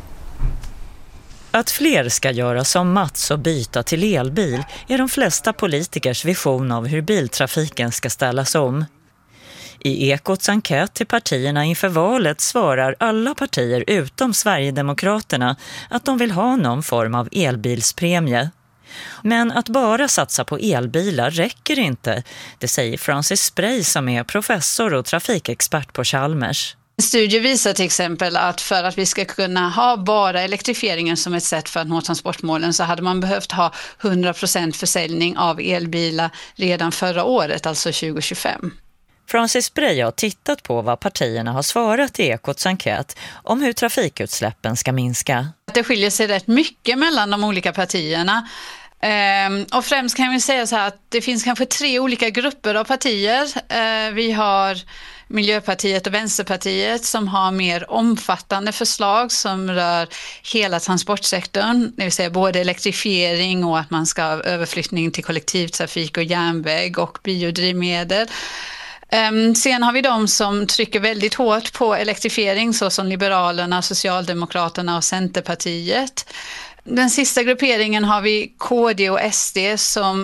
Att fler ska göra som Mats och byta till elbil är de flesta politikers vision av hur biltrafiken ska ställas om. I Ekots enkät till partierna inför valet svarar alla partier utom Sverigedemokraterna att de vill ha någon form av elbilspremie. Men att bara satsa på elbilar räcker inte, det säger Francis Spray som är professor och trafikexpert på Chalmers. Studier visar till exempel att för att vi ska kunna ha bara elektrifieringen som ett sätt för att nå transportmålen så hade man behövt ha hundra procent försäljning av elbilar redan förra året, alltså tjugo tjugofem. Francis Spray har tittat på vad partierna har svarat i Ekots enkät om hur trafikutsläppen ska minska. Det skiljer sig rätt mycket mellan de olika partierna. Ehm, och främst kan vi säga så här att det finns kanske tre olika grupper av partier. Ehm, vi har Miljöpartiet och Vänsterpartiet som har mer omfattande förslag som rör hela transportsektorn, det vill säga både elektrifiering och att man ska ha överflyttning till kollektivtrafik och järnväg och biodrivmedel. Um, sen har vi de som trycker väldigt hårt på elektrifiering såsom Liberalerna, Socialdemokraterna och Centerpartiet. Den sista grupperingen har vi K D och S D som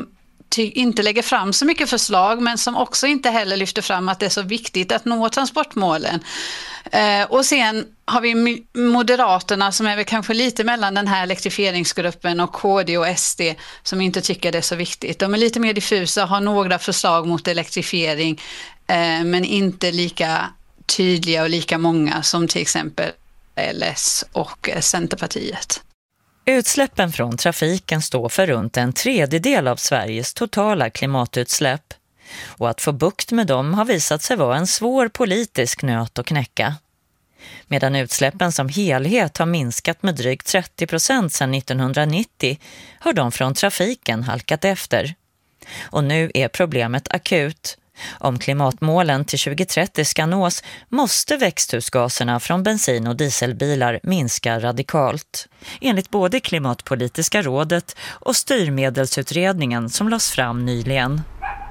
ty- inte lägger fram så mycket förslag, men som också inte heller lyfter fram att det är så viktigt att nå transportmålen. Eh, och sen har vi Moderaterna som är väl kanske lite mellan den här elektrifieringsgruppen och K D och S D som inte tycker det är så viktigt. De är lite mer diffusa, har några förslag mot elektrifiering eh, men inte lika tydliga och lika många som till exempel L S och Centerpartiet. Utsläppen från trafiken står för runt en tredjedel av Sveriges totala klimatutsläpp. Och att få bukt med dem har visat sig vara en svår politisk nöt att knäcka. Medan utsläppen som helhet har minskat med drygt trettio procent sedan nittonhundranittio har de från trafiken halkat efter. Och nu är problemet akut. Om klimatmålen till tjugohundratrettio ska nås måste växthusgaserna från bensin- och dieselbilar minska radikalt. Enligt både Klimatpolitiska rådet och styrmedelsutredningen som lades fram nyligen.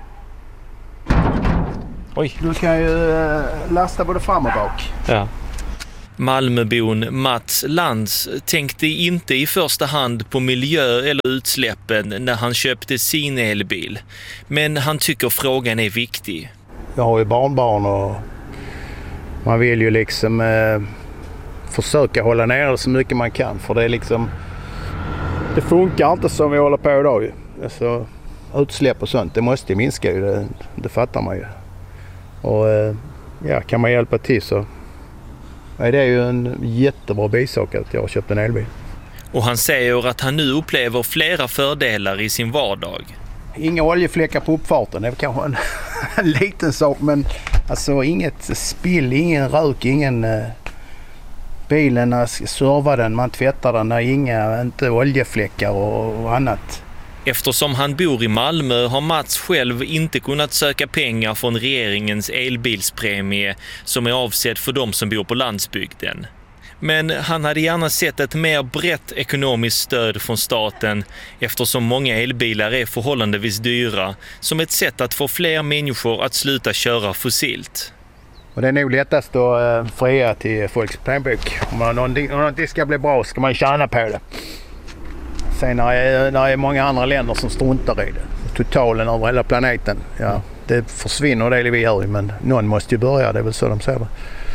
Oj. Du kan ju lasta både fram och bak. Ja. Malmöbon Mats Lantz tänkte inte i första hand på miljö eller utsläppen när han köpte sin elbil. Men han tycker frågan är viktig. Jag har ju barnbarn och man vill ju liksom eh, försöka hålla ner så mycket man kan. För det är liksom, det funkar inte som vi håller på idag ju. Alltså, utsläpp och sånt, det måste minska ju, det, det fattar man ju. Och eh, ja, kan man hjälpa till så ja, det är ju en jättebra bisak att jag har köpt en elbil. Och han säger att han nu upplever flera fördelar i sin vardag. Inga oljefläckar på uppfarten, det är kanske en, en liten sak, men alltså inget spill, ingen rök, ingen eh, bilen, när servar den, man tvättar den, när inga, inte oljefläckar och, och annat. Eftersom han bor i Malmö har Mats själv inte kunnat söka pengar från regeringens elbilspremie som är avsedd för de som bor på landsbygden. Men han hade gärna sett ett mer brett ekonomiskt stöd från staten eftersom många elbilar är förhållandevis dyra som ett sätt att få fler människor att sluta köra fossilt. Och det är nog lättast att uh, fria till folks plånbok. Om någonting, om någonting ska bli bra ska man tjäna på det. Sen när det är, när det är många andra länder som struntar i det. Totalen över hela planeten. Ja, det försvinner det vi gör, men någon måste ju börja, det är väl så de säger det.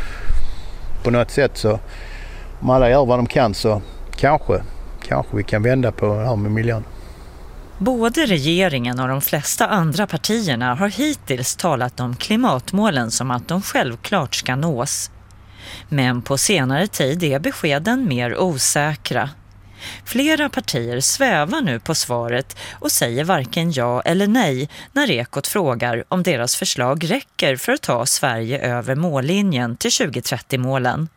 På något sätt så, om alla gör vad de kan så kanske, kanske vi kan vända på det här med miljön. Både regeringen och de flesta andra partierna har hittills talat om klimatmålen som att de självklart ska nås. Men på senare tid är beskeden mer osäkra. Flera partier svävar nu på svaret och säger varken ja eller nej när Ekot frågar om deras förslag räcker för att ta Sverige över mållinjen till tjugohundratrettio-målen.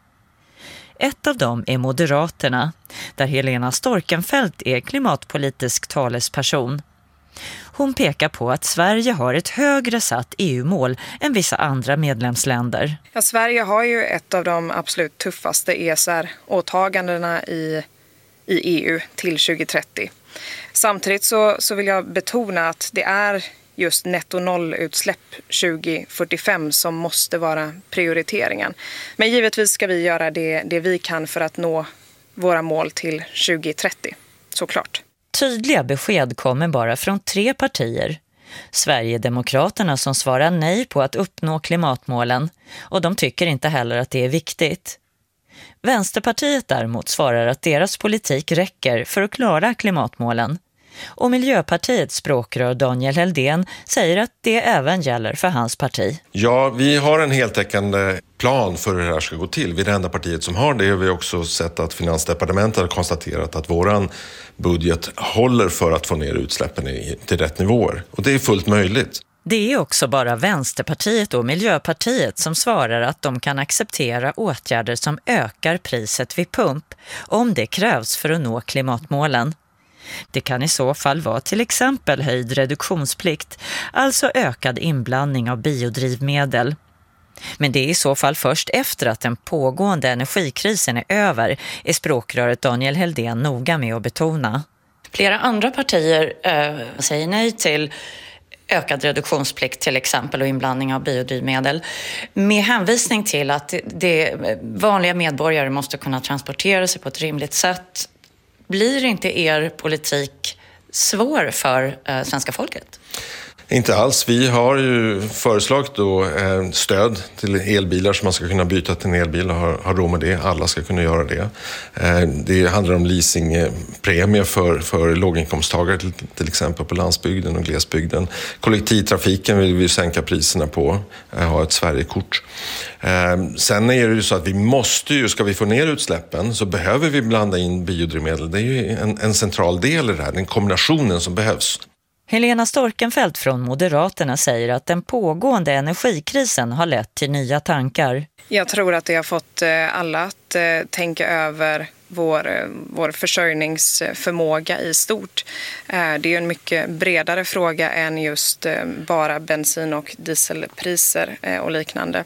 Ett av dem är Moderaterna, där Helena Storckenfeldt är klimatpolitisk talesperson. Hon pekar på att Sverige har ett högre satt E U-mål än vissa andra medlemsländer. Ja, Sverige har ju ett av de absolut tuffaste E S R-åtagandena i i E U till tjugohundratrettio. Samtidigt så, så vill jag betona att det är just netto nollutsläpp tjugofyrtiofem som måste vara prioriteringen. Men givetvis ska vi göra det, det vi kan för att nå våra mål till tjugotrettio, såklart. Tydliga besked kommer bara från tre partier. Sverigedemokraterna som svarar nej på att uppnå klimatmålen, och de tycker inte heller att det är viktigt. Vänsterpartiet däremot svarar att deras politik räcker för att klara klimatmålen. Och Miljöpartiets språkrör Daniel Heldén säger att det även gäller för hans parti. Ja, vi har en heltäckande plan för hur det här ska gå till. Vi är det enda partiet som har det. Vi har också sett att Finansdepartementet har konstaterat att våran budget håller för att få ner utsläppen till rätt nivåer. Och det är fullt möjligt. Det är också bara Vänsterpartiet och Miljöpartiet som svarar att de kan acceptera åtgärder som ökar priset vid pump om det krävs för att nå klimatmålen. Det kan i så fall vara till exempel höjd reduktionsplikt, alltså ökad inblandning av biodrivmedel. Men det är i så fall först efter att den pågående energikrisen är över, är språkröret Daniel Heldén noga med att betona. Flera andra partier äh, säger nej till ökad reduktionsplikt till exempel och inblandning av biodrivmedel med hänvisning till att det, vanliga medborgare måste kunna transportera sig på ett rimligt sätt. Blir inte er politik svår för eh, svenska folket? Inte alls. Vi har ju föreslagit då eh, stöd till elbilar så man ska kunna byta till en elbil och ha, ha råd med det. Alla ska kunna göra det. Eh, det handlar om leasingpremier för, för låginkomsttagare till, till exempel på landsbygden och glesbygden. Kollektivtrafiken vill vi sänka priserna på, eh, ha ett Sverigekort. Eh, sen är det ju så att vi måste ju, ska vi få ner utsläppen så behöver vi blanda in biodrivmedel. Det är ju en, en central del i det här, den kombinationen som behövs. Helena Storkenfeldt från Moderaterna säger att den pågående energikrisen har lett till nya tankar. Jag tror att det har fått alla att tänka över vår, vår försörjningsförmåga i stort. Det är ju en mycket bredare fråga än just bara bensin- och dieselpriser och liknande.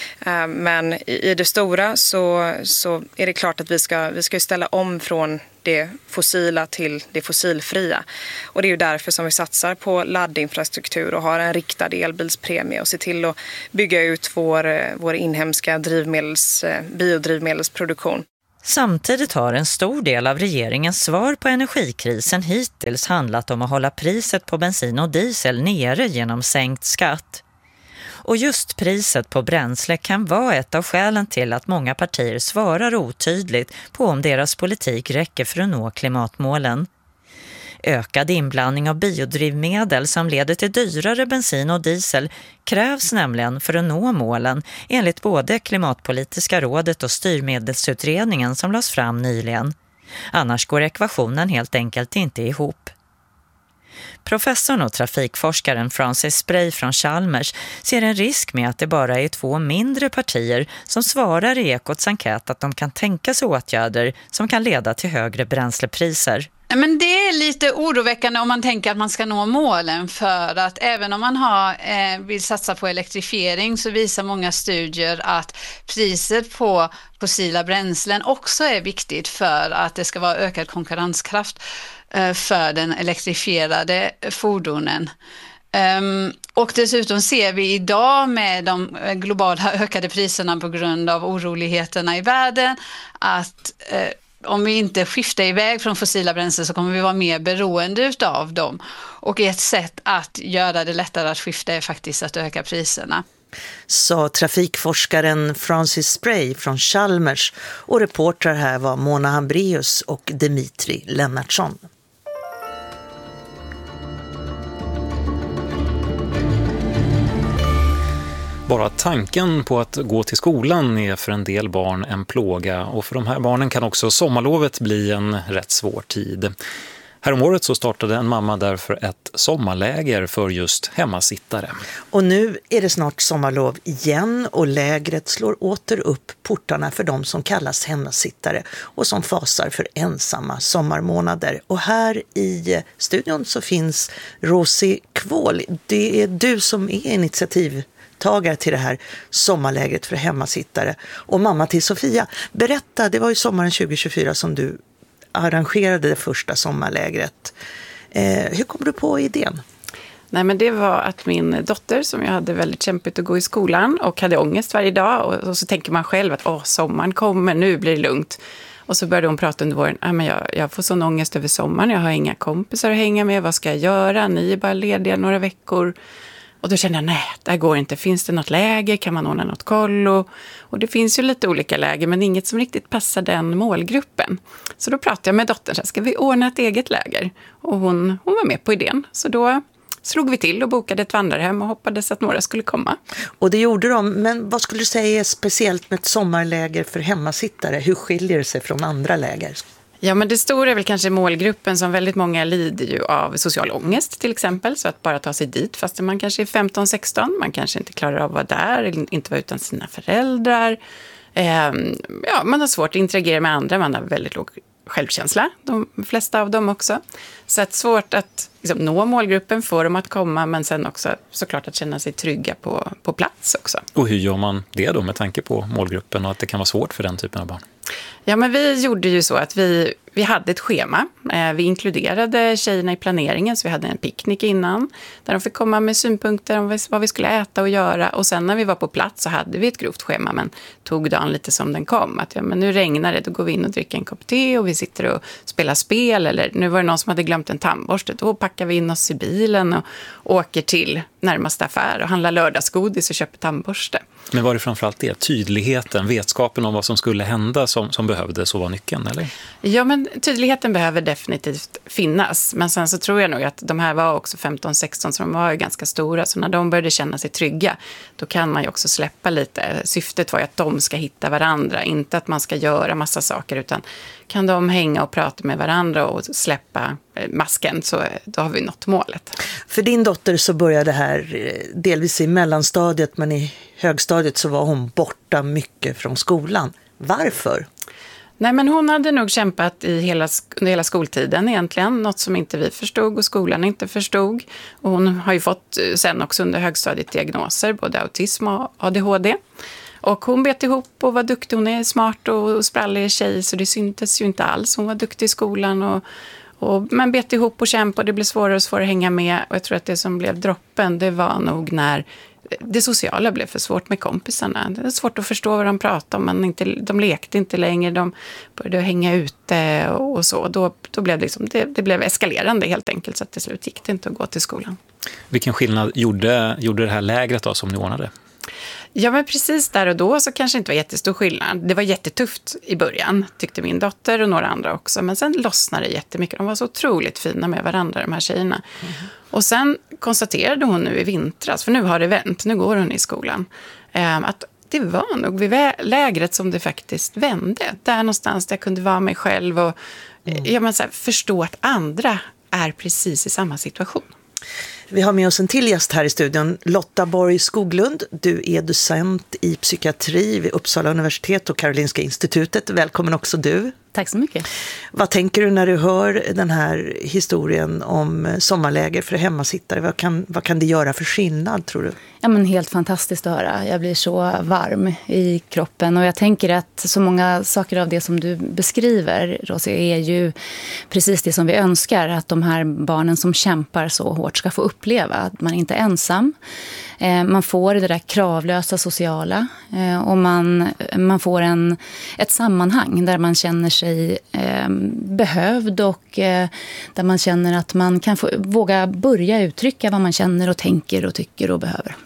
Men i det stora så, så är det klart att vi ska, vi ska ställa om från det fossila till det fossilfria. Och det är ju därför som vi satsar på laddinfrastruktur och har en riktad elbilspremie och ser till att bygga ut vår, vår inhemska drivmedels, biodrivmedelsproduktion. Samtidigt har en stor del av regeringens svar på energikrisen hittills handlat om att hålla priset på bensin och diesel nere genom sänkt skatt. Och just priset på bränsle kan vara ett av skälen till att många partier svarar otydligt på om deras politik räcker för att nå klimatmålen. Ökad inblandning av biodrivmedel som leder till dyrare bensin och diesel krävs nämligen för att nå målen enligt både Klimatpolitiska rådet och styrmedelsutredningen som lades fram nyligen. Annars går ekvationen helt enkelt inte ihop. Professorn och trafikforskaren Francis Spray från Chalmers ser en risk med att det bara är två mindre partier som svarar i Ekots enkät att de kan tänka sig åtgärder som kan leda till högre bränslepriser. Men det är lite oroväckande om man tänker att man ska nå målen, för att även om man har, eh, vill satsa på elektrifiering så visar många studier att priset på fossila bränslen också är viktigt för att det ska vara ökad konkurrenskraft eh, för den elektrifierade fordonen. Um, och dessutom ser vi idag med de globala ökade priserna på grund av oroligheterna i världen att eh, om vi inte skiftar iväg från fossila bränslen så kommer vi vara mer beroende av dem. Och ett sätt att göra det lättare att skifta är faktiskt att öka priserna. Sa trafikforskaren Francis Spray från Chalmers, och reportrar här var Mona Hambrius och Dimitri Lennartsson. Bara tanken på att gå till skolan är för en del barn en plåga, och för de här barnen kan också sommarlovet bli en rätt svår tid. Häromåret så startade en mamma därför ett sommarläger för just hemmasittare. Och nu är det snart sommarlov igen, och lägret slår åter upp portarna för de som kallas hemmasittare och som fasar för ensamma sommarmånader. Och här i studion så finns Rosie Kvål. Det är du som är initiativ tagare till det här sommarlägret för hemmasittare och mamma till Sofia. Berätta, det var ju sommaren tjugo tjugofyra som du arrangerade det första sommarlägret. Eh, hur kom du på idén? Nej, men det var att min dotter, som jag hade väldigt kämpigt att gå i skolan och hade ångest varje dag, och, och så tänker man själv att åh, sommaren kommer, nu blir det lugnt. Och så började hon prata under våren, ah, men jag, jag får sån ångest över sommaren, jag har inga kompisar att hänga med, vad ska jag göra? Ni är bara lediga några veckor. Och då kände jag, nej, det här går inte. Finns det något läger? Kan man ordna något kollo? Och det finns ju lite olika läger, men inget som riktigt passar den målgruppen. Så då pratade jag med dottern, så här, ska vi ordna ett eget läger? Och hon, hon var med på idén. Så då slog vi till och bokade ett vandrarhem och hoppades att några skulle komma. Och det gjorde de, men vad skulle du säga är speciellt med ett sommarläger för hemmasittare? Hur skiljer det sig från andra läger? Ja, men det stora är väl kanske målgruppen, som väldigt många lider ju av social ångest till exempel. Så att bara ta sig dit fast man kanske är femton sexton. Man kanske inte klarar av att vara där eller inte vara utan sina föräldrar. Eh, ja, man har svårt att interagera med andra. Man har väldigt låg självkänsla, de flesta av dem också. Så att svårt att liksom, nå målgruppen, få dem att komma, men sen också såklart att känna sig trygga på, på plats också. Och hur gör man det då med tanke på målgruppen och att det kan vara svårt för den typen av barn? Ja, men vi gjorde ju så att vi, vi hade ett schema. Eh, vi inkluderade tjejerna i planeringen, så vi hade en picknick innan där de fick komma med synpunkter om vad vi skulle äta och göra. Och sen när vi var på plats så hade vi ett grovt schema, men tog dagen lite som den kom. Att ja, men nu regnar det, då går vi in och dricker en kopp te och vi sitter och spelar spel. Eller nu var det någon som hade glömt en tandborste, då packar vi in oss i bilen och åker till närmaste affär och handlar lördagsgodis och köper tandborste. Men var det framförallt det? Tydligheten, vetskapen om vad som skulle hända som, som behövdes och var nyckeln, eller? Ja, men tydligheten behöver definitivt finnas. Men sen så tror jag nog att de här var också femton sexton, så de var ju ganska stora. Så när de började känna sig trygga, då kan man ju också släppa lite. Syftet var ju att de ska hitta varandra, inte att man ska göra massa saker, utan kan de hänga och prata med varandra och släppa masken, så då har vi nått målet. För din dotter så började det här delvis i mellanstadiet, men i högstadiet så var hon borta mycket från skolan. Varför? Nej, men hon hade nog kämpat i hela, under hela skoltiden egentligen. Något som inte vi förstod och skolan inte förstod. Och hon har ju fått sen också under högstadiet diagnoser, både autism och A D H D. Och hon bet ihop och var duktig. Hon är smart och sprallig tjej, så det syntes ju inte alls. Hon var duktig i skolan och Och, men bet ihop och kämpa, och det blev svårare och svårare att hänga med. Och jag tror att det som blev droppen, det var nog när det sociala blev för svårt med kompisarna. Det var svårt att förstå vad de pratade om. Man inte, de lekte inte längre, de började hänga ute och, och så. Då, då blev det, liksom, det, det blev eskalerande helt enkelt, så att till slut gick det inte att gå till skolan. Vilken skillnad gjorde, gjorde det här lägret då som ni ordnade? Ja, men precis där och då så kanske inte var jättestor skillnad. Det var jättetufft i början, tyckte min dotter och några andra också. Men sen lossnade det jättemycket. De var så otroligt fina med varandra, de här tjejerna. Mm. Och sen konstaterade hon nu i vintras, för nu har det vänt, nu går hon i skolan, att det var nog vid lägret som det faktiskt vände. Där någonstans där jag kunde vara mig själv och mm. ja, men så här, förstå att andra är precis i samma situation. Vi har med oss en till gäst här i studion, Lotta Borg Skoglund. Du är docent i psykiatri vid Uppsala universitet och Karolinska institutet. Välkommen också du. Tack så mycket. Vad tänker du när du hör den här historien om sommarläger för hemmasittare? Vad kan, vad kan det göra för skillnad, tror du? Ja, men helt fantastiskt att höra. Jag blir så varm i kroppen. Och jag tänker att så många saker av det som du beskriver, Rosie, är ju precis det som vi önskar. Att de här barnen som kämpar så hårt ska få uppleva. Att man inte är ensam. Man får det där kravlösa sociala. Och man, man får en, ett sammanhang där man känner sig eh, behövd och eh, där man känner att man kan få, våga börja uttrycka vad man känner och tänker och tycker och behöver.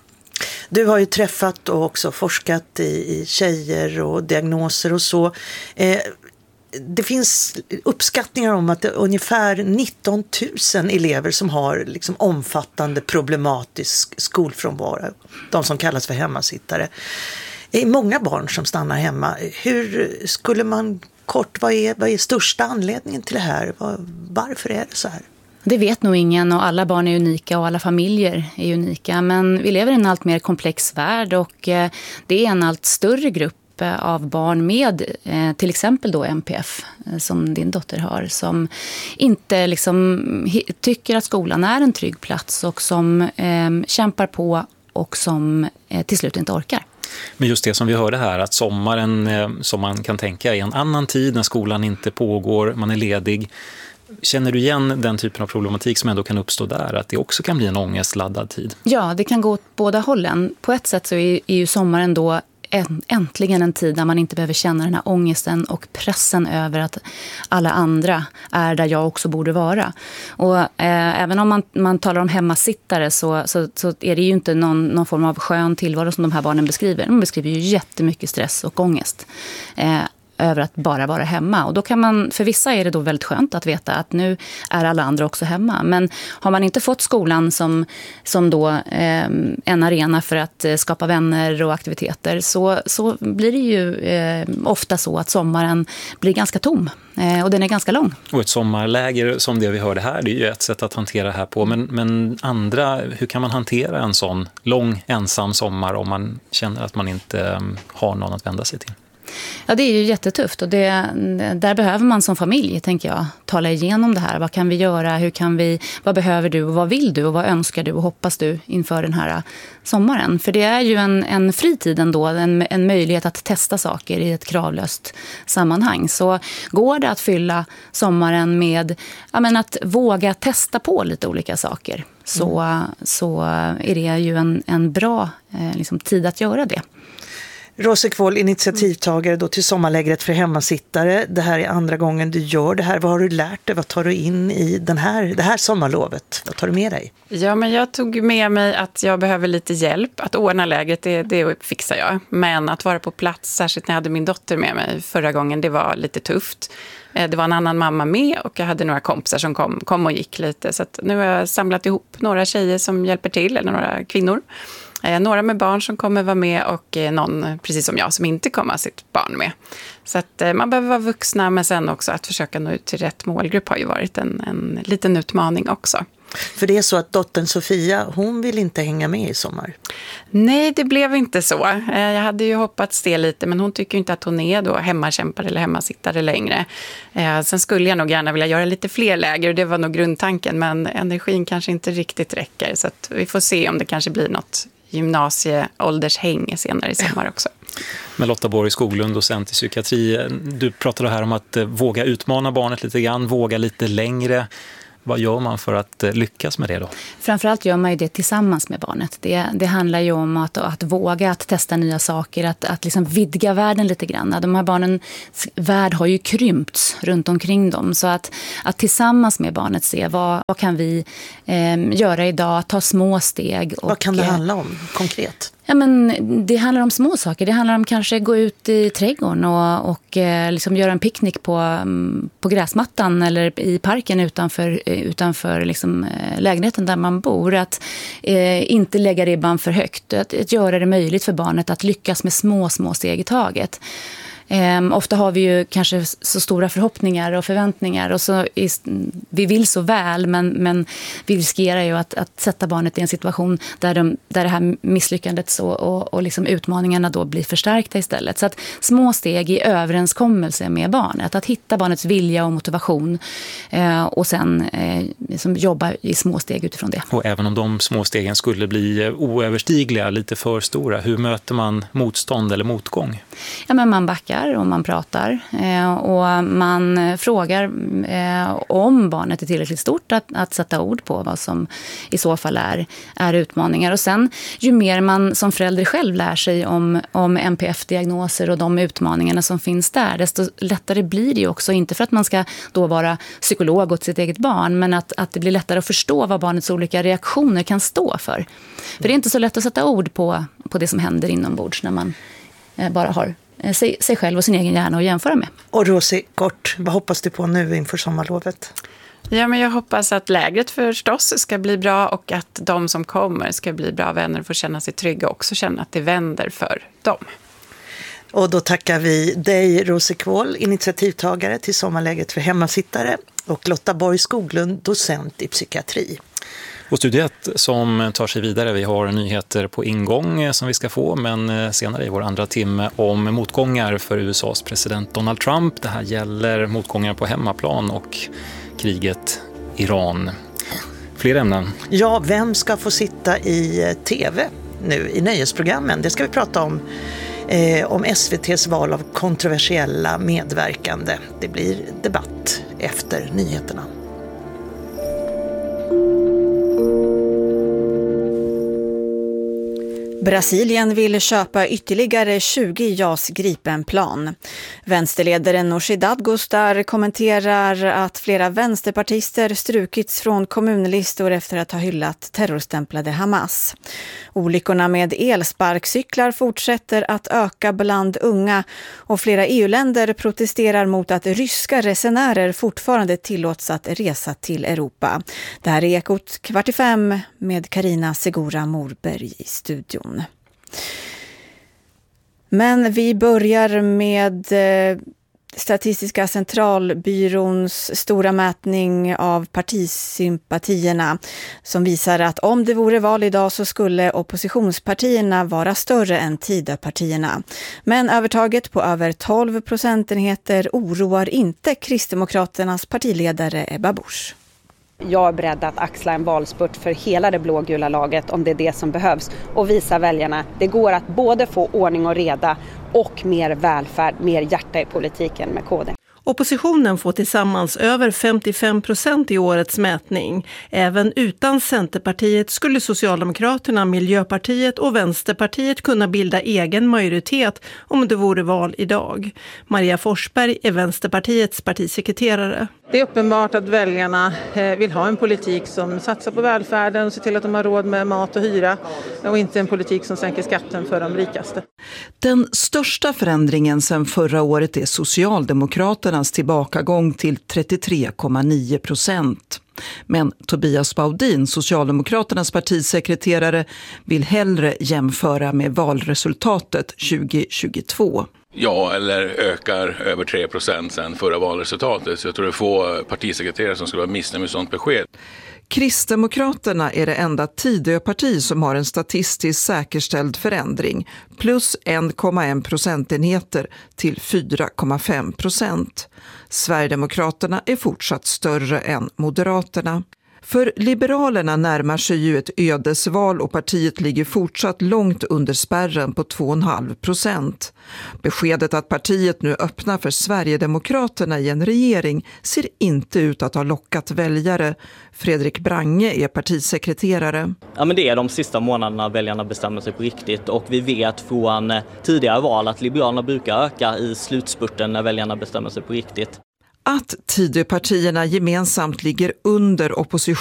Du har ju träffat och också forskat i, i tjejer och diagnoser och så. Eh, det finns uppskattningar om att det är ungefär nitton tusen elever som har liksom omfattande problematisk skolfrånvaro. De som kallas för hemmasittare. Det är många barn som stannar hemma. Hur skulle man kort, vad är, vad är största anledningen till det här? Var, varför är det så här? Det vet nog ingen, och alla barn är unika och alla familjer är unika. Men vi lever i en allt mer komplex värld, och det är en allt större grupp av barn med eh, till exempel då M P F eh, som din dotter har, som inte liksom he- tycker att skolan är en trygg plats och som eh, kämpar på och som eh, till slut inte orkar. Men just det som vi hörde här, att sommaren eh, som man kan tänka är en annan tid när skolan inte pågår, man är ledig. Känner du igen den typen av problematik som ändå kan uppstå där? Att det också kan bli en ångestladdad tid? Ja, det kan gå åt båda hållen. På ett sätt så är, är ju sommaren då äntligen en tid där man inte behöver känna den här ångesten och pressen över att alla andra är där jag också borde vara. Och eh, även om man, man talar om hemmasittare så, så, så är det ju inte någon, någon form av skön tillvaro som de här barnen beskriver. De beskriver ju jättemycket stress och ångest. Eh, över att bara vara hemma. Och då kan man, för vissa är det då väldigt skönt att veta att nu är alla andra också hemma. Men har man inte fått skolan som, som då eh, en arena för att eh, skapa vänner och aktiviteter, så, så blir det ju eh, ofta så att sommaren blir ganska tom. Eh, och den är ganska lång. Och ett sommarläger som det vi hörde här, det är ju ett sätt att hantera det här på. Men, men andra, hur kan man hantera en sån lång ensam sommar om man känner att man inte um, har någon att vända sig till? Ja, det är ju jättetufft och det, där behöver man som familj, tänker jag, tala igenom det här. Vad kan vi göra? Hur kan vi, vad behöver du och vad vill du och vad önskar du och hoppas du inför den här sommaren? För det är ju en, en fritid ändå, en, en möjlighet att testa saker i ett kravlöst sammanhang. Så går det att fylla sommaren med ja, men att våga testa på lite olika saker, så, mm. så är det ju en, en bra eh, liksom, tid att göra det. Rosie Kvål, initiativtagare då till sommarlägret för hemmasittare. Det här är andra gången du gör det här. Vad har du lärt dig? Vad tar du in i den här, det här sommarlovet? Vad tar du med dig? Ja, men jag tog med mig att jag behöver lite hjälp. Att ordna lägret, det, det fixar jag. Men att vara på plats, särskilt när jag hade min dotter med mig förra gången, det var lite tufft. Det var en annan mamma med och jag hade några kompisar som kom, kom och gick lite. Så att nu har jag samlat ihop några tjejer som hjälper till, eller några kvinnor. Eh, några med barn som kommer vara med och eh, någon, precis som jag, som inte kommer ha sitt barn med. Så att eh, man behöver vara vuxna, men sen också att försöka nå ut till rätt målgrupp har ju varit en, en liten utmaning också. För det är så att dottern Sofia, hon vill inte hänga med i sommar. Nej, det blev inte så. Eh, jag hade ju hoppats det lite, men hon tycker inte att hon är då hemmakämpare eller hemmasittare längre. Eh, sen skulle jag nog gärna vilja göra lite fler läger, och det var nog grundtanken, men energin kanske inte riktigt räcker. Så att vi får se om det kanske blir något gymnasieåldershäng senare i sommar också. Men Lotta Borg Skoglund, docent i psykiatri, du pratade här om att våga utmana barnet lite grann, våga lite längre. Vad gör man för att lyckas med det då? Framförallt gör man ju det tillsammans med barnet. Det, det handlar ju om att, att våga att testa nya saker, att, att liksom vidga världen lite grann. De här barnens värld har ju krympts runt omkring dem. Så att, att tillsammans med barnet se vad, vad kan vi eh, göra idag, ta små steg. Och, vad kan det handla om konkret? Ja, men det handlar om små saker. Det handlar om kanske gå ut i trädgården och, och eh, liksom göra en picknick på, på gräsmattan eller i parken utanför, utanför liksom, eh, lägenheten där man bor. Att eh, inte lägga ribban för högt. Att, att göra det möjligt för barnet att lyckas med små, små steg i taget. Um, ofta har vi ju kanske så stora förhoppningar och förväntningar och så är, vi vill så väl, men, men vi riskerar ju att, att sätta barnet i en situation där, de, där det här misslyckandet så, och, och liksom utmaningarna då blir förstärkta istället. Så att små steg i överenskommelse med barnet, att hitta barnets vilja och motivation uh, och sen uh, liksom jobba i små steg utifrån det. Och även om de små stegen skulle bli oöverstigliga, lite för stora, hur möter man motstånd eller motgång? Ja, men man backar och man pratar eh, och man frågar eh, om barnet är tillräckligt stort att, att sätta ord på vad som i så fall är, är utmaningar. Och sen ju mer man som förälder själv lär sig om, om N P F-diagnoser och de utmaningarna som finns där, desto lättare blir det ju också, inte för att man ska då vara psykolog åt sitt eget barn, men att, att det blir lättare att förstå vad barnets olika reaktioner kan stå för. För det är inte så lätt att sätta ord på, på det som händer inombords när man eh, bara har Sig, sig själv och sin egen hjärna att jämföra med. Och Rosie, kort, vad hoppas du på nu inför sommarlovet? Ja, men jag hoppas att lägret förstås ska bli bra och att de som kommer ska bli bra vänner och få känna sig trygga och också känna att det vänder för dem. Och då tackar vi dig, Rosie Kvål, initiativtagare till sommarläget för hemmasittare, och Lotta Borg Skoglund, docent i psykiatri. Och Studio ett som tar sig vidare, vi har nyheter på ingång som vi ska få, men senare i vår andra timme om motgångar för U S A:s president Donald Trump. Det här gäller motgångar på hemmaplan och kriget Iran. Fler ämnen. Ja, vem ska få sitta i tv nu i nöjesprogrammen? Det ska vi prata om. Eh, om S V T:s val av kontroversiella medverkande. Det blir debatt efter nyheterna. Brasilien vill köpa ytterligare tjugo J A S Gripen-plan. Vänsterledaren Nooshi Dadgostar kommenterar att flera vänsterpartister strukits från kommunlistor efter att ha hyllat terrorstämplade Hamas. Olyckorna med elsparkcyklar fortsätter att öka bland unga, och flera E U-länder protesterar mot att ryska resenärer fortfarande tillåts att resa till Europa. Det här är Ekot kvart i fem med Carina Segura Morberg i studion. Men vi börjar med Statistiska centralbyråns stora mätning av partisympatierna som visar att om det vore val idag så skulle oppositionspartierna vara större än Tidöpartierna. Men övertaget på över tolv procentenheter oroar inte Kristdemokraternas partiledare Ebba Busch. Jag är beredd att axla en valspurt för hela det blågula laget om det är det som behövs och visa väljarna det går att både få ordning och reda och mer välfärd, mer hjärta i politiken med K D. Oppositionen får tillsammans över femtiofem procent i årets mätning. Även utan Centerpartiet skulle Socialdemokraterna, Miljöpartiet och Vänsterpartiet kunna bilda egen majoritet om det vore val idag. Maria Forsberg är Vänsterpartiets partisekreterare. Det är uppenbart att väljarna vill ha en politik som satsar på välfärden och ser till att de har råd med mat och hyra och inte en politik som sänker skatten för de rikaste. Den största förändringen sedan förra året är Socialdemokraternas tillbakagång till trettiotre komma nio procent. Men Tobias Baudin, Socialdemokraternas partisekreterare, vill hellre jämföra med valresultatet tjugo tjugotvå. Ja, eller ökar över tre procent sedan förra valresultatet. Så jag tror det är få partisekreterare som skulle vara missnöjda med sånt besked. Kristdemokraterna är det enda Tidöparti som har en statistiskt säkerställd förändring, plus en komma en procentenheter till fyra komma fem procent. Sverigedemokraterna är fortsatt större än Moderaterna. För Liberalerna närmar sig ju ett ödesval och partiet ligger fortsatt långt under spärren på två komma fem procent. Beskedet att partiet nu öppnar för Sverigedemokraterna i en regering ser inte ut att ha lockat väljare. Fredrik Brange är partisekreterare. Ja, men det är de sista månaderna väljarna bestämmer sig på riktigt och vi vet från tidigare val att Liberalerna brukar öka i slutspurten när väljarna bestämmer sig på riktigt. Att Tidöpartierna gemensamt ligger under opposition